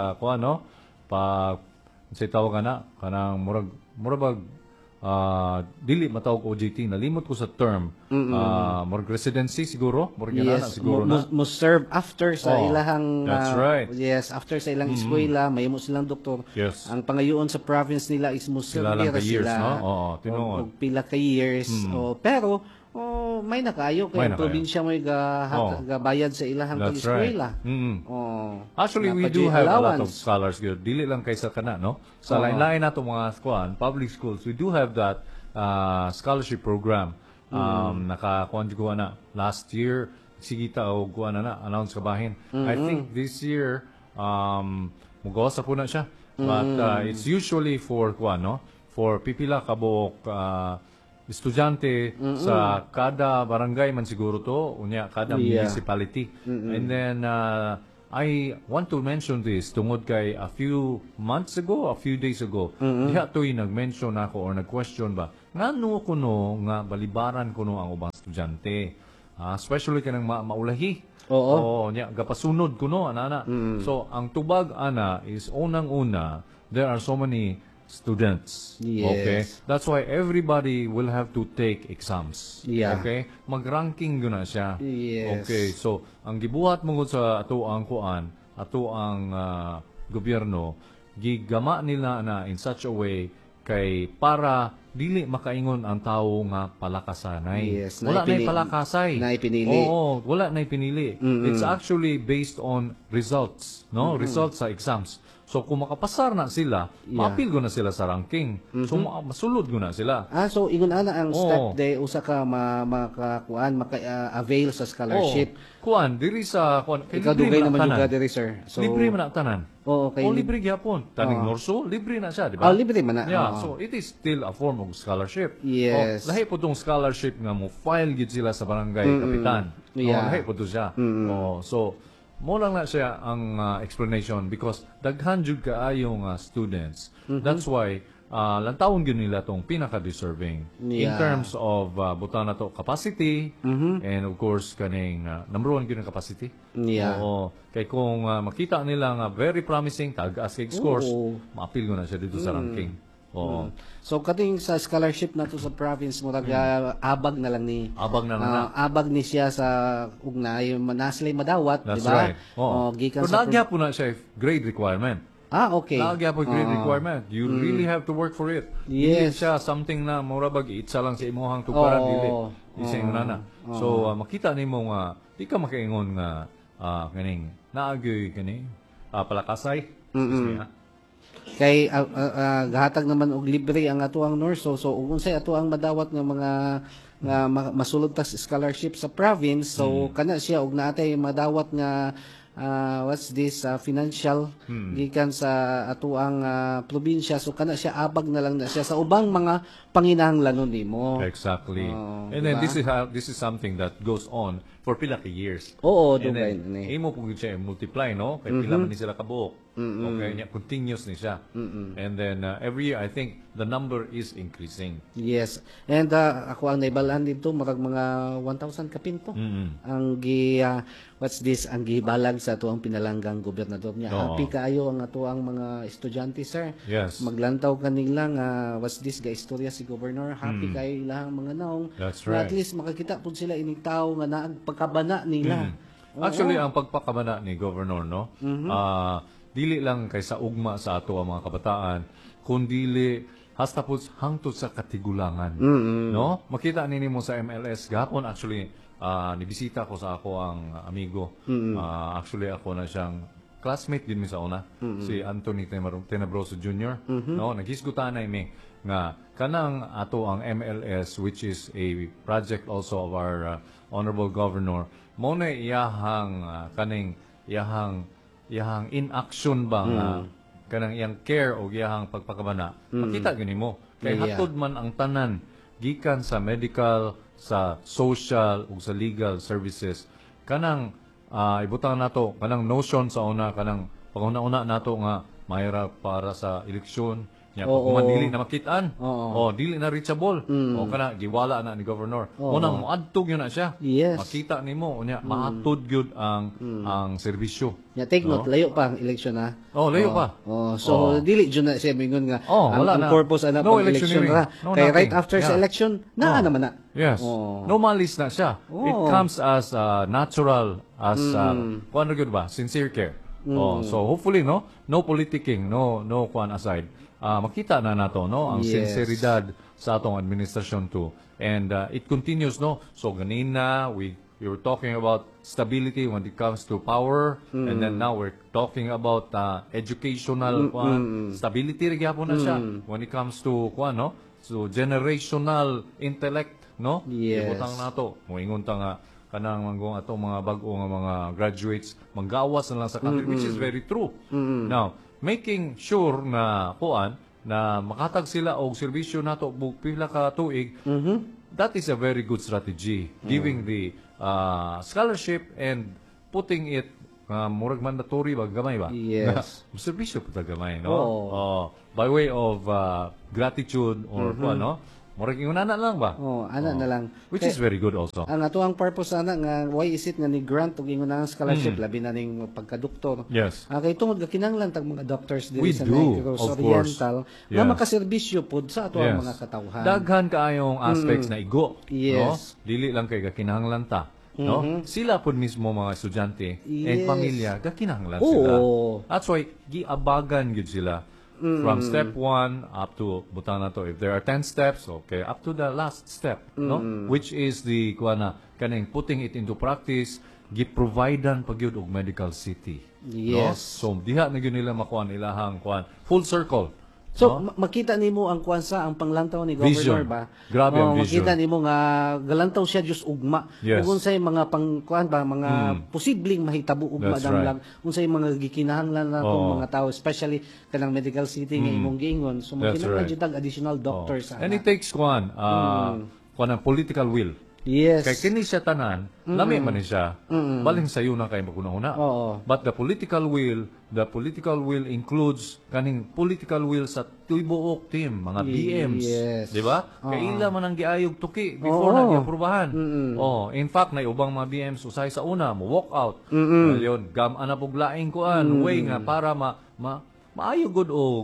pag say tawag na kanang murag dili matawag OJT nalimot ko sa term murag residency siguro murag na siguro na mo serve after sa ilahang that's right. yes after sa ilang eskwela mahimo silang doktor. Yes. Ang pangayoon sa province nila is mo serve Sila lang ka years, sila no? Oo, tinuod. og pila ka years pero may nakayo kay May nakayo. probinsya mo gabayad sa ilahang That's eskwela. right. Oh. Actually, we do have a lot of scholars here. Dili lang kaysa kana, no? Sa lain-lain nato mga public schools, we do have that scholarship program. Nakakuan na last year, sigita o kuan na announce kabahin. I think this year mugawas sa puna siya. But it's usually for kuan, no? For pipila kabuok estudyante sa kada barangay man siguro to, unya kada municipality. And then I want to mention this tungod kay a few days ago, diha to'y nag-mention ako or nag-question ba, ngano kuno nga balibaran kuno ang ubang estudyante, especially kanang maulahi. Oo. Nya gapasunod kuno anana. So ang tubag ana is unang-una, there are so many students. Yes. Okay? That's why everybody will have to take exams. Yeah. Okay? Mag-ranking guna siya. Yes. Okay, so ang gibuhat mo sa ato ang kuan, ato ang gobyerno, gigama nila na in such a way kay para dili makaingon ang tao nga palakasanay. Yes, Wala na palakasay. naipinili. Oo, wala na pinili. It's actually based on results, no? Results sa exams. So kung makapasar na sila, maapil ko na sila sa ranking. So masulod ko na sila. So ingon ana ang Oo. step day usa ka makakuan maka-avail sa scholarship. Kuan diri sa kuan kay Ikaw libre dugay man naman ang yung tanan. diri sir. So Libre man ang tanan. Oo, kay libre gyapon. Taning Norso, libre na siya, di ba? libre man na. Yeah, Oo. so it is still a form of scholarship. Yes. Lahi po tong scholarship nga mo file gid sila sa barangay kapitan. Yeah. Lahi po to siya. So mo lang na siya ang explanation because daghan jud kaayo nga students. That's why lantawon gyud nila tong pinaka-deserving in Yeah. terms of buta na to capacity and of course kaning number one gyud ang capacity. Yeah. Oo. Kay kung makita nila nga very promising tag-as kay scores, maapil ko na siya dito sa ranking. Oo. So kating sa scholarship nato sa province murag abag na lang ni Abag na lang na. abag ni siya sa ug naay naslay madawat, di That's ba? right. Oo. Gikan Pero sa nagya po na siya grade requirement. okay. Nagya po grade requirement. You really have to work for it. Dili Yes. siya something na murabag itsa lang sa imuhang tuparan dili. Isa yung nana. So makita nimo nga di ka makaingon nga kaning naagyoy kani palakasay. Excuse me, ha? Kay gahatag naman og libre ang atuang Norso. So ug unsay atuang madawat nga mga nga masulod ta sa scholarship sa province, so kana siya og naatay madawat nga what's this financial gikan sa atuang probinsya, so kana siya abag na lang na siya sa ubang mga panginahanglanon nimo. Exactly. And diba? then this is something that goes on for pila ka years. Oo, And dugay then, ni. imo po siya multiply, no? Kay pila man ni sila kabuok. Okay, nya continuous ni siya. And then every year I think the number is increasing. Yes. And ako ang naibalaan dito marag mga 1,000 kapinto. Ang what's this ang gibalag sa atuang pinalanggang gobernador niya. Oo. Happy kaayo ang atuang mga estudyante, sir. Yes. Maglantaw kanila nga what's this ga istorya si governor. Happy kayo ilang mga naong. That's Na right. At least makakita pud sila ining tao nga naag pagkabana nila. Actually, ang pagpakabana ni Governor, no? Dili lang kay sa ugma sa ato ang mga kabataan, kundi hasta po hangtod sa katigulangan. No? Makita nini mo sa MLS gahapon actually nibisita ko sa ako ang amigo. Actually ako na siyang classmate din mi sa una, si Anthony Tenebroso Jr. No, naghisgutan na imi nga kanang ato ang MLS, which is a project also of our honorable governor, mo na iyahang kaning iyahang in action ba nga kanang iyang care o iyahang pagpakabana. Makita gani mo kay Yeah. hatod man ang tanan gikan sa medical, sa social ug sa legal services kanang ibutang nato kanang notion sa una kanang paguna-una nato nga mahirap para sa eleksyon nya Oo. kung dili na makitaan Oo. dili na reachable o kana giwala na ni governor unang moadtog yun na siya Yes. makita nimo unya maatod gyud ang serbisyo. Ya take note, layo pa ang eleksyon ha. Layo pa. So dili jud na siya mingon nga wala ang na. purpose ana No pag election electioneering. ra. No Kay nothing. right after sa Yeah. election naa naman na. Yes. No malis na siya. It comes as natural as kuan gyud ba? Sincere care. So hopefully no politicking, no kuan aside. Makita na nato no ang Yes. sinseridad sa atong administrasyon too. And it continues no. So ganina we were talking about stability when it comes to power, and then now we're talking about educational stability rin gyapon na siya when it comes to kuan no. So generational intellect no. Yes. Ibutang nato moingon ta nga kanang manggong ato mga bag-o nga mga graduates manggawas na lang sa country, which is very true. Now, making sure na kuan na makatag sila og serbisyo nato bug pila ka tuig, that is a very good strategy, giving the scholarship and putting it murag mandatory ba gamay ba? Yes. Serbisyo pa gamay, no? Oo. By way of gratitude or no? Murag ingunana lang ba? Ana na lang. Which is very good also. Ang ato ang purpose ana nga why is it nga ni grant og ingon ang scholarship labi na ning pagka-doktor. Yes. Kay tungod ka kinahanglan tag mga doctors We diri sa do, Negros of Oriental course. nga Yes. makaserbisyo pod sa ato ang mga katawhan. Daghan kaayong aspects na igo, Yes. no? Dili lang kay kakinahanglan ta, no? Sila pod mismo mga estudyante and Yes. pamilya kakinahanglan sila. Oo. That's why giabagan gyud sila. From step 1 up to butang na to, if there are 10 steps, okay, up to the last step, no? Which is the kuana kaning putting it into practice, giprovidean pagyud og medical city. No? Yes. So diha na gyud nila makuan ilahang kuan full circle. So makita nimo ang kuansa ang panglantaw ni Vision. Governor ba? Grabe ang vision. Makita nimo nga galantaw siya Dios ugma. Yes. Ug unsay mga pangkuan ba mga posibleng mahitabo ugma That's lang right. lang unsay mga gikinahanglan na Oo. mga tao especially kanang medical city nga imong giingon. So That's makinahanglan right. jud tag additional doctors And it takes kuan ang political will. Yes. Kay kini siya tanan, lami man ni siya. Baling sayo na kay maguna-una. Oo. But the political will includes kaning political will sa tibuok team, mga BMs, Yes. di ba? Kay ila man ang giayog tuki before na giaprubahan. Oh, in fact na ubang mga BMs usay sa una mo walk out. Yon, gam ana pug laing kuan way nga para maayo gud og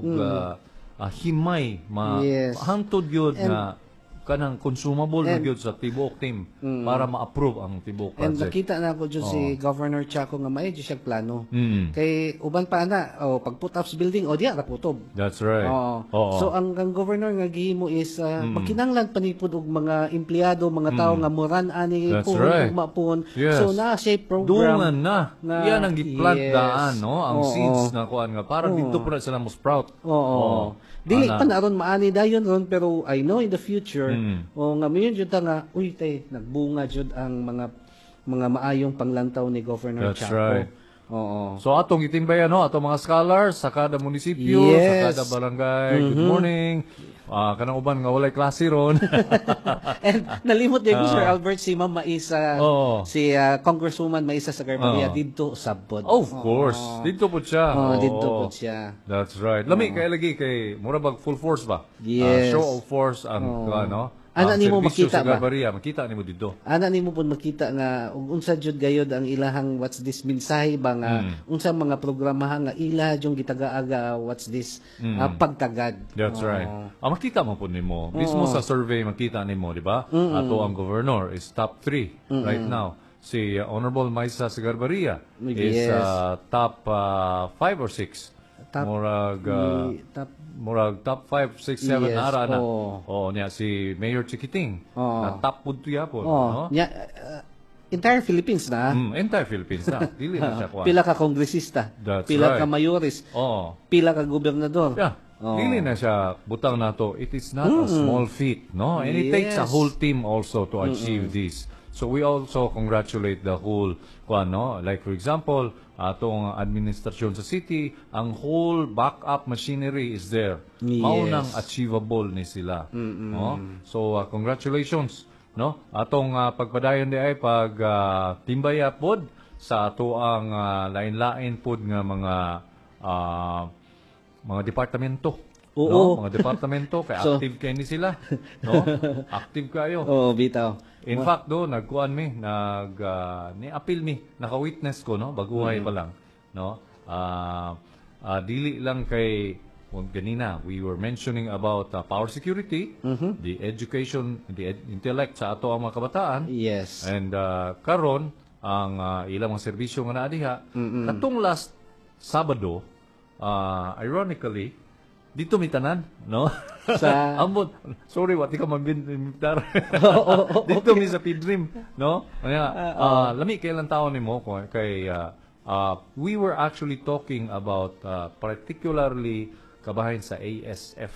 himay Yes. hangtod gyud nga kanang consumable na gyud sa tibuok team para ma-approve ang tibuok And project. nakita na ko dyan si Governor Chaco nga may siya plano. Mm. Kay uban pa na, pag put-ups building, diya raputob. That's right. Oo. So ang governor nga gihimo is magkinanglan panipod og mga empleyado, mga tao nga muran ani That's puhon right. ug mapon. Yes. So na siya program. Dungan na. na- Yan ang giplant Yes. daan, no? Ang Oo. seeds na kuan nga para dito po na sila mo sprout. Oo. Dili pa na ron maani dayon ron pero I know in the future nga mayon jud ta nga nagbunga jud ang mga maayong panglantaw ni Governor That's Chaco. right. Oo. So atong itimbayan, no? Atong mga scholars sa kada munisipyo, Yes. sa kada barangay. Good morning. Kanang uban nga walay klase ron. And nalimot din ko Sir Albert si Ma'am Maisa, Oo. si Congresswoman Maisa Sagarbaria dito sa Bod. Of course. Dito po siya. Oo. Dito po siya. That's right. Lami kay lagi kay mura bag full force ba? Yes. Show of force ang ano. Ana ang nimo serbisyo makita sa ba? Garbaria, makita nimo dito. Ana nimo pud makita nga ug unsa jud gayod ang ilahang what's this mensahe ba nga unsa mga programahan nga ila jung gitagaaga what's this pagtagad. That's right. Makita mo po nimo. Mismo sa survey makita nimo, di ba? Ato ang governor is top 3 right now. Si Honorable Maisa Sagarbaria is Yes. top 5 or 6. Murag top 5, 6, 7 Yes, ara na. oo. Niya si Mayor Chikiting. Na top pud tuya po, no? Nya, entire Philippines na. Entire Philippines na. Dili na siya kuha. Pila ka kongresista, That's pila ka right. mayoris, Oo. pila ka gobernador. Yeah. Dili na siya butang nato. It is not a small feat, no? And it takes a Yes. whole team also to achieve this. So we also congratulate the whole no? Like for example, atong administrasyon sa city, ang whole backup machinery is there. Mao Yes. nang achievable ni sila. No? So congratulations, no? Atong pagpadayon di ay pag timbaya pod sa ato ang lain-lain pod nga mga departamento. Oo. No? Mga departamento kay So- active kay ni sila, no? Active kayo. Bitaw. In fact do nagkuan mi ni-appeal mi naka-witness ko no baguhay pa lang no dili lang kay ganina we were mentioning about power security, the education, the intellect sa ato ang mga kabataan. Yes. And karon ang ilang mga serbisyo nga naa diha katong last Sabado ironically dito mi tanan, no? Sa- Ambot. Sorry, wati ka mabintar. Dito mi sa Pidrim, no? Kaya, lami kailan taon nimo kay we were actually talking about particularly kabahin sa ASF.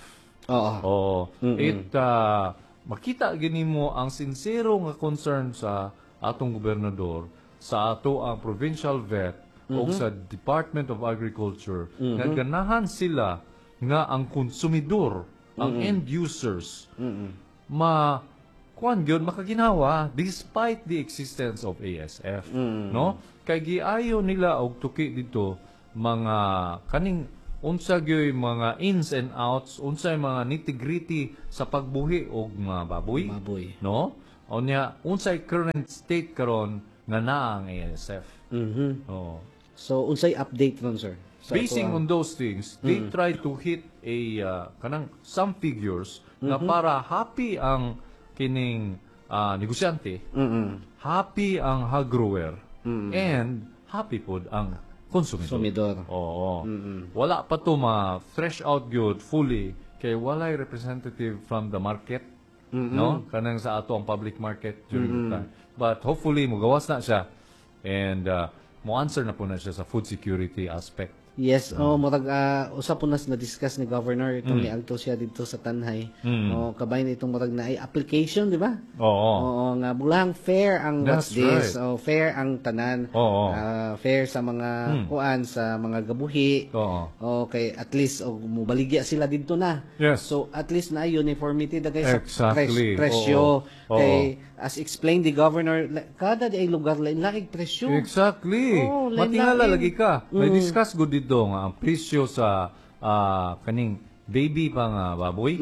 Oo. It makita gini mo ang sincero nga concern sa atong gobernador sa ato ang provincial vet o sa Department of Agriculture nga ganahan sila nga ang konsumidor, ang end users, kuan gyud makaginawa despite the existence of ASF, no? Kay giayo nila og tuki dito mga kaning unsa gyoy mga ins and outs, unsay mga nitty-gritty sa pagbuhi og mga baboy, no? Unya unsay current state karon nga naa ang ASF. Oh. So unsay update ron, sir? Sa Basing ato ang- on those things, they try to hit a kanang some figures na para happy ang kining negosyante, happy ang hog grower, and happy pod ang consumidor. Consumidor. Oo. Wala pa to ma-fresh out good fully kay walay representative from the market, no? Kanang sa ato ang public market during the time. But hopefully mogawas na siya and mo answer na po na siya sa food security aspect. Yes, murag usa po nas na-discuss ni Governor itong niadto siya dito sa Tanhay. Kabay na itong murag na ay application, di ba? Oo. Oo, nga bulang fair ang what's That's this. right. Fair ang tanan. Oo. Fair sa mga kuan, sa mga gabuhi. Oo. Okay, at least mubaligya sila dito na. Yes. So at least na uniformity dagay sa Exactly. presyo. Oo. Kay as explained the Governor, kada day lugar lain-laing presyo. Exactly. Oo, Matingala lain-lain. lagi ka. May discuss good dito nga ang presyo sa kaning baby pa nga baboy.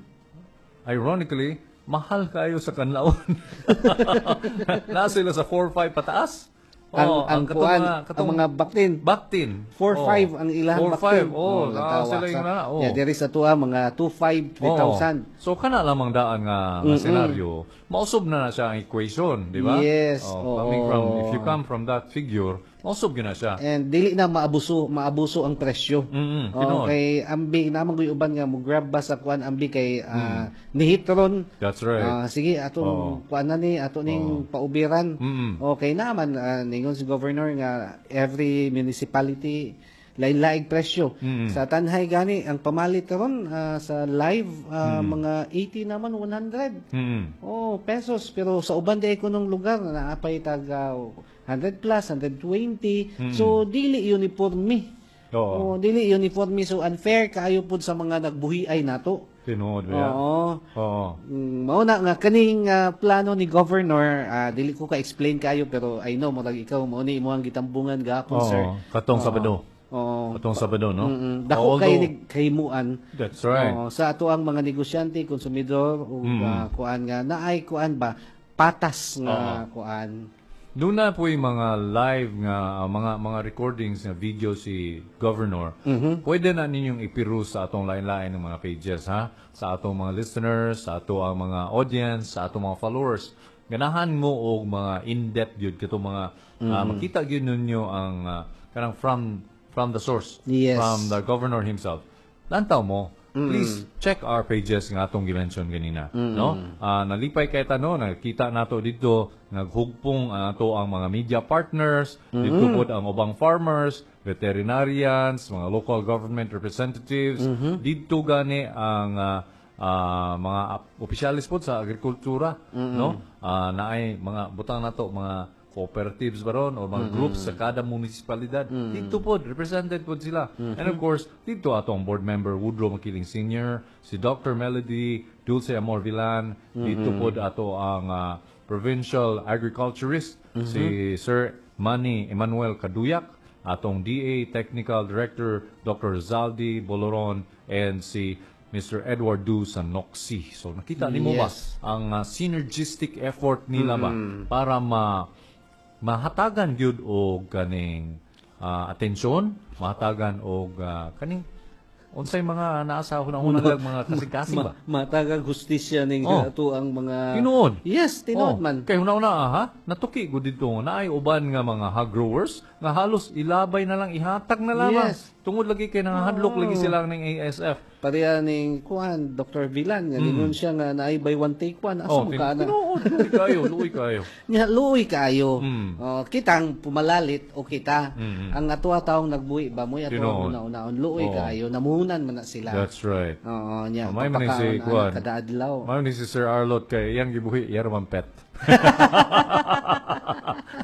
Ironically, mahal kayo sa kanlaon. Nasa sila sa 4-5 pataas. Ang kuan, ang mga baktin. Baktin. 4-5 ang ilang 4-5. baktin. Sila yung na. Yeah, there is ato mga 2-5, 3,000. So kana lamang daan nga senaryo, mausob na siya ang equation, di ba? Yes, If you come from that figure, mausob na siya. And dili na maabuso ang presyo. Tinuod. Okay, ambi namang uban nga mo grab ba sa kuan ambi kay nihitron. That's right. Sige, atong kuan na ni ato ning paubiran. Okay naman ningon si Governor nga every municipality lain-laing presyo. Sa Tanhay gani ang pamalit karon sa live mga 80 naman 100. Pesos pero sa uban day kunong lugar naapay taga 100 plus 120. So dili uniforme. Oo. Dili uniforme so unfair kaayo pud sa mga nagbuhiay nato. Tinuod ba? Oo. Mao na nga kaning plano ni Governor, dili ko ka-explain kayo pero I know murag ikaw mao ni imo ang gitambungan gahapon, sir. Katong Sabado. Oo. Katong Sabado, no? Dako kay Although- kahimuan. That's right. Sa ato ang mga negosyante, konsumidor ug kuan nga naay kuan ba patas nga kuan. Doon na po yung mga live nga mga recordings nga video si Governor. Pwede na ninyong ipiru sa atong lain-lain ng mga pages, ha? Sa atong mga listeners, sa ato ang mga audience, sa atong mga followers. Ganahan mo og mga in-depth yun katong mga makita gyud ninyo ang kanang from the source, Yes. from the Governor himself. Lantaw mo. Please check our pages nga atong gi-mention ganina, no? Nalipay kay tano, nakita nato dito naghugpong ato ang mga media partners, dito pod ang ubang farmers, veterinarians, mga local government representatives, dito gani ang mga opisyalis pod sa agrikultura, no? Naay mga butang nato mga cooperatives baron o mga groups sa kada munisipalidad. Dito po, represented po sila. And of course, dito atong board member Woodrow Makiling Sr., si Dr. Melody Dulce Amor Villan, dito po ato ang provincial agriculturist, si Sir Manny Emmanuel Kaduyak, atong DA Technical Director Dr. Zaldi Boloron, and si Mr. Edward Du sa Noxi. So nakita nimo ba ang synergistic effort nila ba para mahatagan gyud og kaning atensyon, mahatagan og kaning unsay mga naasa hunang-hunang lang mga kasing-kasing ba? Matagag hustisya ning ato ang mga Tinuod. Yes, tinuod man. Kay hunahuna ha, natuki gud dito naay uban nga mga hog growers nga halos ilabay na lang ihatag na lamang. Yes. Tungod lagi kay nangahadlok lagi sila ning ASF. Pareha ning kuan Dr. Villan nga lingon siya nga naay by one take one asa mo ka na. Tinuod, luoy kayo. Nya luoy kayo. Kitang pumalalit o kita. Ang ato taong nagbuhi ba mo ato Tinuod. una-unaon luoy kayo namuhunan man na sila. That's right. Oo, nya May man si kuan. kada adlaw. May ni si Sir Arlot kay iyang gibuhi iyang man pet.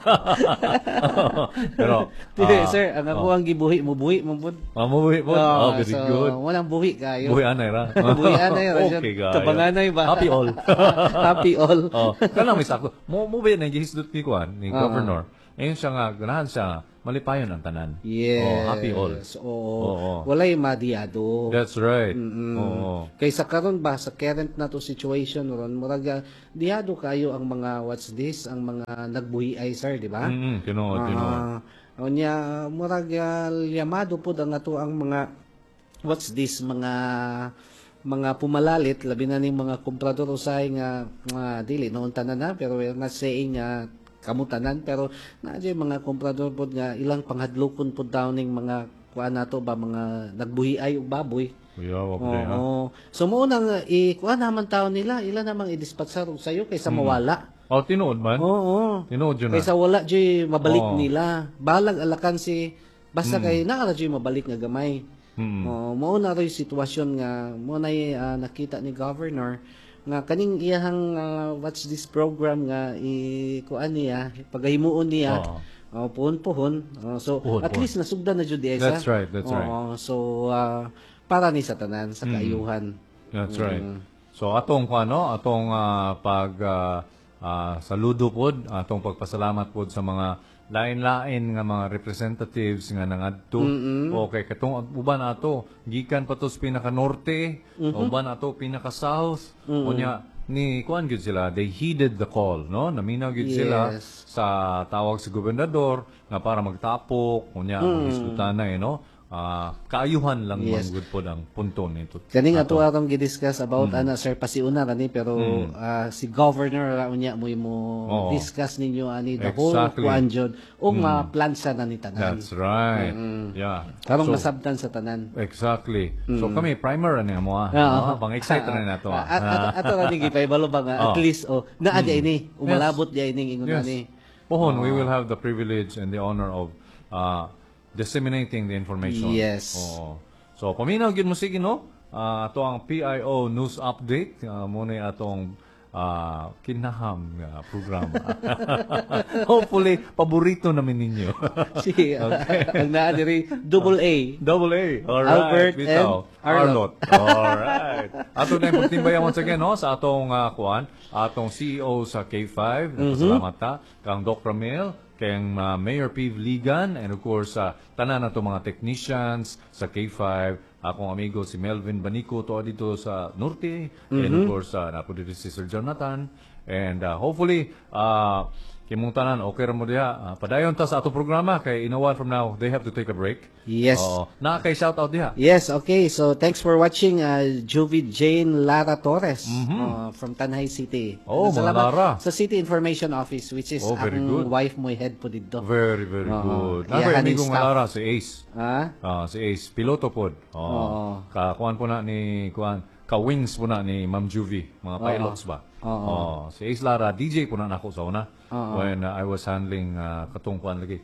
Pero, Sir, ang ako ang gibuhi mo buhi mo pud. mamuhi po. Oh, very so, good. walang buhi kayo. Buhi anay ra. Buhi anay ra. Okay, gayo. Tabanganay ba? Happy all. Happy all. Oh, kanang may sakto. Mo ba na gihisdot ni Kuan, ni Governor. Ayun siya nga, ganahan siya nga, malipayon ang tanan. Yes. Oh, happy all. Oo. Walay madiado. That's right. Oo. Kaysa karon ba sa current na to situation ron murag diado kayo ang mga what's this ang mga nagbuhi ay sir di ba? Tinuod. Unya murag yamado pud ang ato ang mga what's this mga pumalalit labi na ning mga komprador usay nga dili noon tanan na pero we're not saying kamutanan pero naadyo mga komprador pod nga ilang panghadlokon pod daw ning mga kuan nato ba mga nagbuhi ay og baboy. Kuya, wag na ha. Oo. So mo nang kuan naman taon nila ila namang i-dispatch sa iyo kaysa mawala. Oh, tinuod man. Oo. Tinuod yun na. Kaysa wala jay mabalik Oo. nila. Balag alakan si basta kay naa jay mabalik nga gamay. Mao na ray sitwasyon nga mo na nakita ni governor nga kaning iyahang what's this program nga kuan niya pagahimuon niya. Puhon-puhon. So Puhon, at puhon. least nasugdan na jud diay sa. That's right. So para ni sa tanan sa kaayuhan. That's right. So atong atong saludo pod, atong pagpasalamat pod sa mga lain-lain nga mga representatives nga nangadto. Okay, katong uban ato gikan pa to sa pinaka norte, uban ato pinaka south. Unya ni kuan gyud sila, they heeded the call, no? Naminaw gyud sila Yes. sa tawag sa gobernador nga para magtapok, unya magisgutan na no? Kaayuhan lang Yes. man good pod ang punto nito. Kaning ato atong gidiscuss about ana sir pasiuna kani pero si governor ra unya mo Oo. discuss ninyo ani the whole Exactly. kuan jud ug maplansa na ni tanan. That's right. Yeah. Karong So, masabtan sa tanan. exactly. So kami primer ani mo no? Pang excite na nato. Ato ra ni gipahibalo ba nga at least naa di ini umalabot di ini ingon Yes. ani. Pohon, we will have the privilege and the honor of disseminating the information. Yes. Oo. So, paminaw gyud mo sige no? Ato ang PIO News Update. Muna atong kinaham nga programa. Hopefully, paborito namin ninyo. Si ang naa diri double A. Double A. Alright. Albert Bitaw. and Arnott. Alright. Ato na yung pagtimbayan once again, no? Sa atong atong CEO sa K5. Salamat ta. Kang Doc Ramil, kang Mayor Piv Ligan, and of course, tanan na itong mga technicians sa K5. Akong amigo si Melvin Banico to dito sa Norte. And of course, napo dito si Sir Jonathan. And hopefully, kimong tanan, okay ra mo diha. Padayon ta sa ato programa kay in a while from now, they have to take a break. Yes. Na kay shout out diha. Yes, okay. So thanks for watching Juvie Jane Lara Torres from Tanay City. Oh, mga Salamat Lara. sa City Information Office which is very ang good. wife mo head po dito. Very, very good. Iyahan Very yung amigong staff. Lara, si Ace. Si Ace, piloto pod. Kakuan po na ni ka-wings po na ni Ma'am Juvie, mga pilots ba? Si Ace Lara, DJ po na nako sa una. When I was handling katong kuan lagi,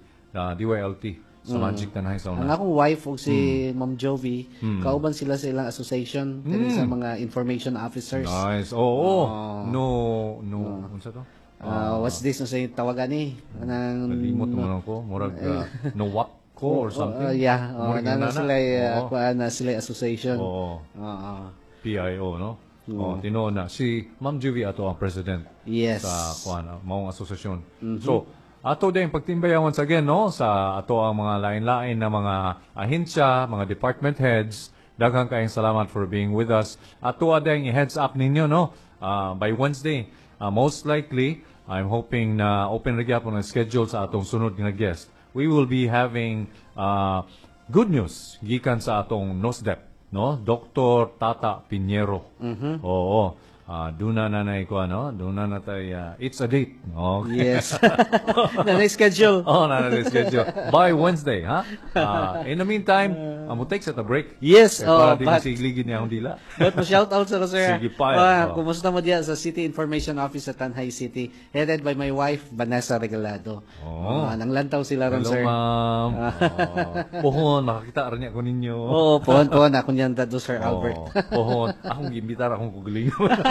DYLT sa Magic Tanay sa Ang una. akong wife ug si Ma'am Jovi, kauban sila sa ilang association dili sa mga information officers. Nice. Oo. No. Unsa to? What's this na sa tawagan ni? Nalimot mo ko. Murag no what ko or something. Yeah, Murag na na sila Oo. kuan na sila association. Oo. Oo. PIO, no? Tinuod na. Si Ma'am Juvie ato ang president Yes. sa maong asosasyon. So, ato din pagtimbayan once again, no? Sa ato ang mga lain-lain na mga ahensya, mga department heads, daghang kaayong salamat for being with us. Ato din i-heads up ninyo, no? By Wednesday, most likely, I'm hoping na open rin po ng schedule sa atong sunod nga guest. We will be having good news gikan sa atong NOSDEP, no? Dr. Tata Pinheiro. Oo. Duna na ko ano? Duna na tay it's a date. Okay. Yes. Na schedule. Na schedule by Wednesday, ha? In the meantime, Amo take sa break. Yes, Para oh, di but masigligin niya akong dila. but mo shout out sa sir. Sige pa. Kumusta mo diya sa City Information Office sa Tanhay City, headed by my wife Vanessa Regalado. Nanglantaw sila ron, Hello, sir. ma'am. Pohon, makakita rin ako ninyo. Oo, pohon ako niyan dado, Sir Albert. Pohon. Akong gimbitar, akong kuguling.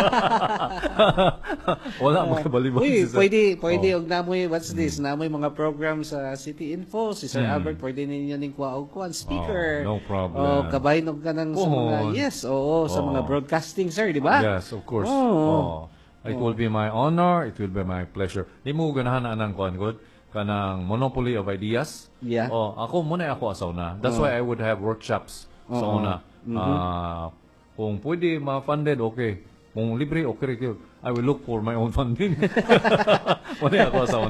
Wala makabaliban Uy, si sir. pwede og namoy what's this? Namoy mga program sa City Info, si Sir Albert pwede ninyo ning kuha og kuan speaker. No problem. Oh, kabahin og kanang sa mga Pohon. yes, oo, sa mga broadcasting, sir, di ba? Yes, of course. Oo. It will be my honor. It will be my pleasure. Di mo ganahan na anang kuan good kanang monopoly of ideas. Yeah. Ako muna ako asaw na. That's why I would have workshops sa una. Kung pwede ma-funded, okay. Kung libre, okay. I will look for my own funding. Muna ako asaw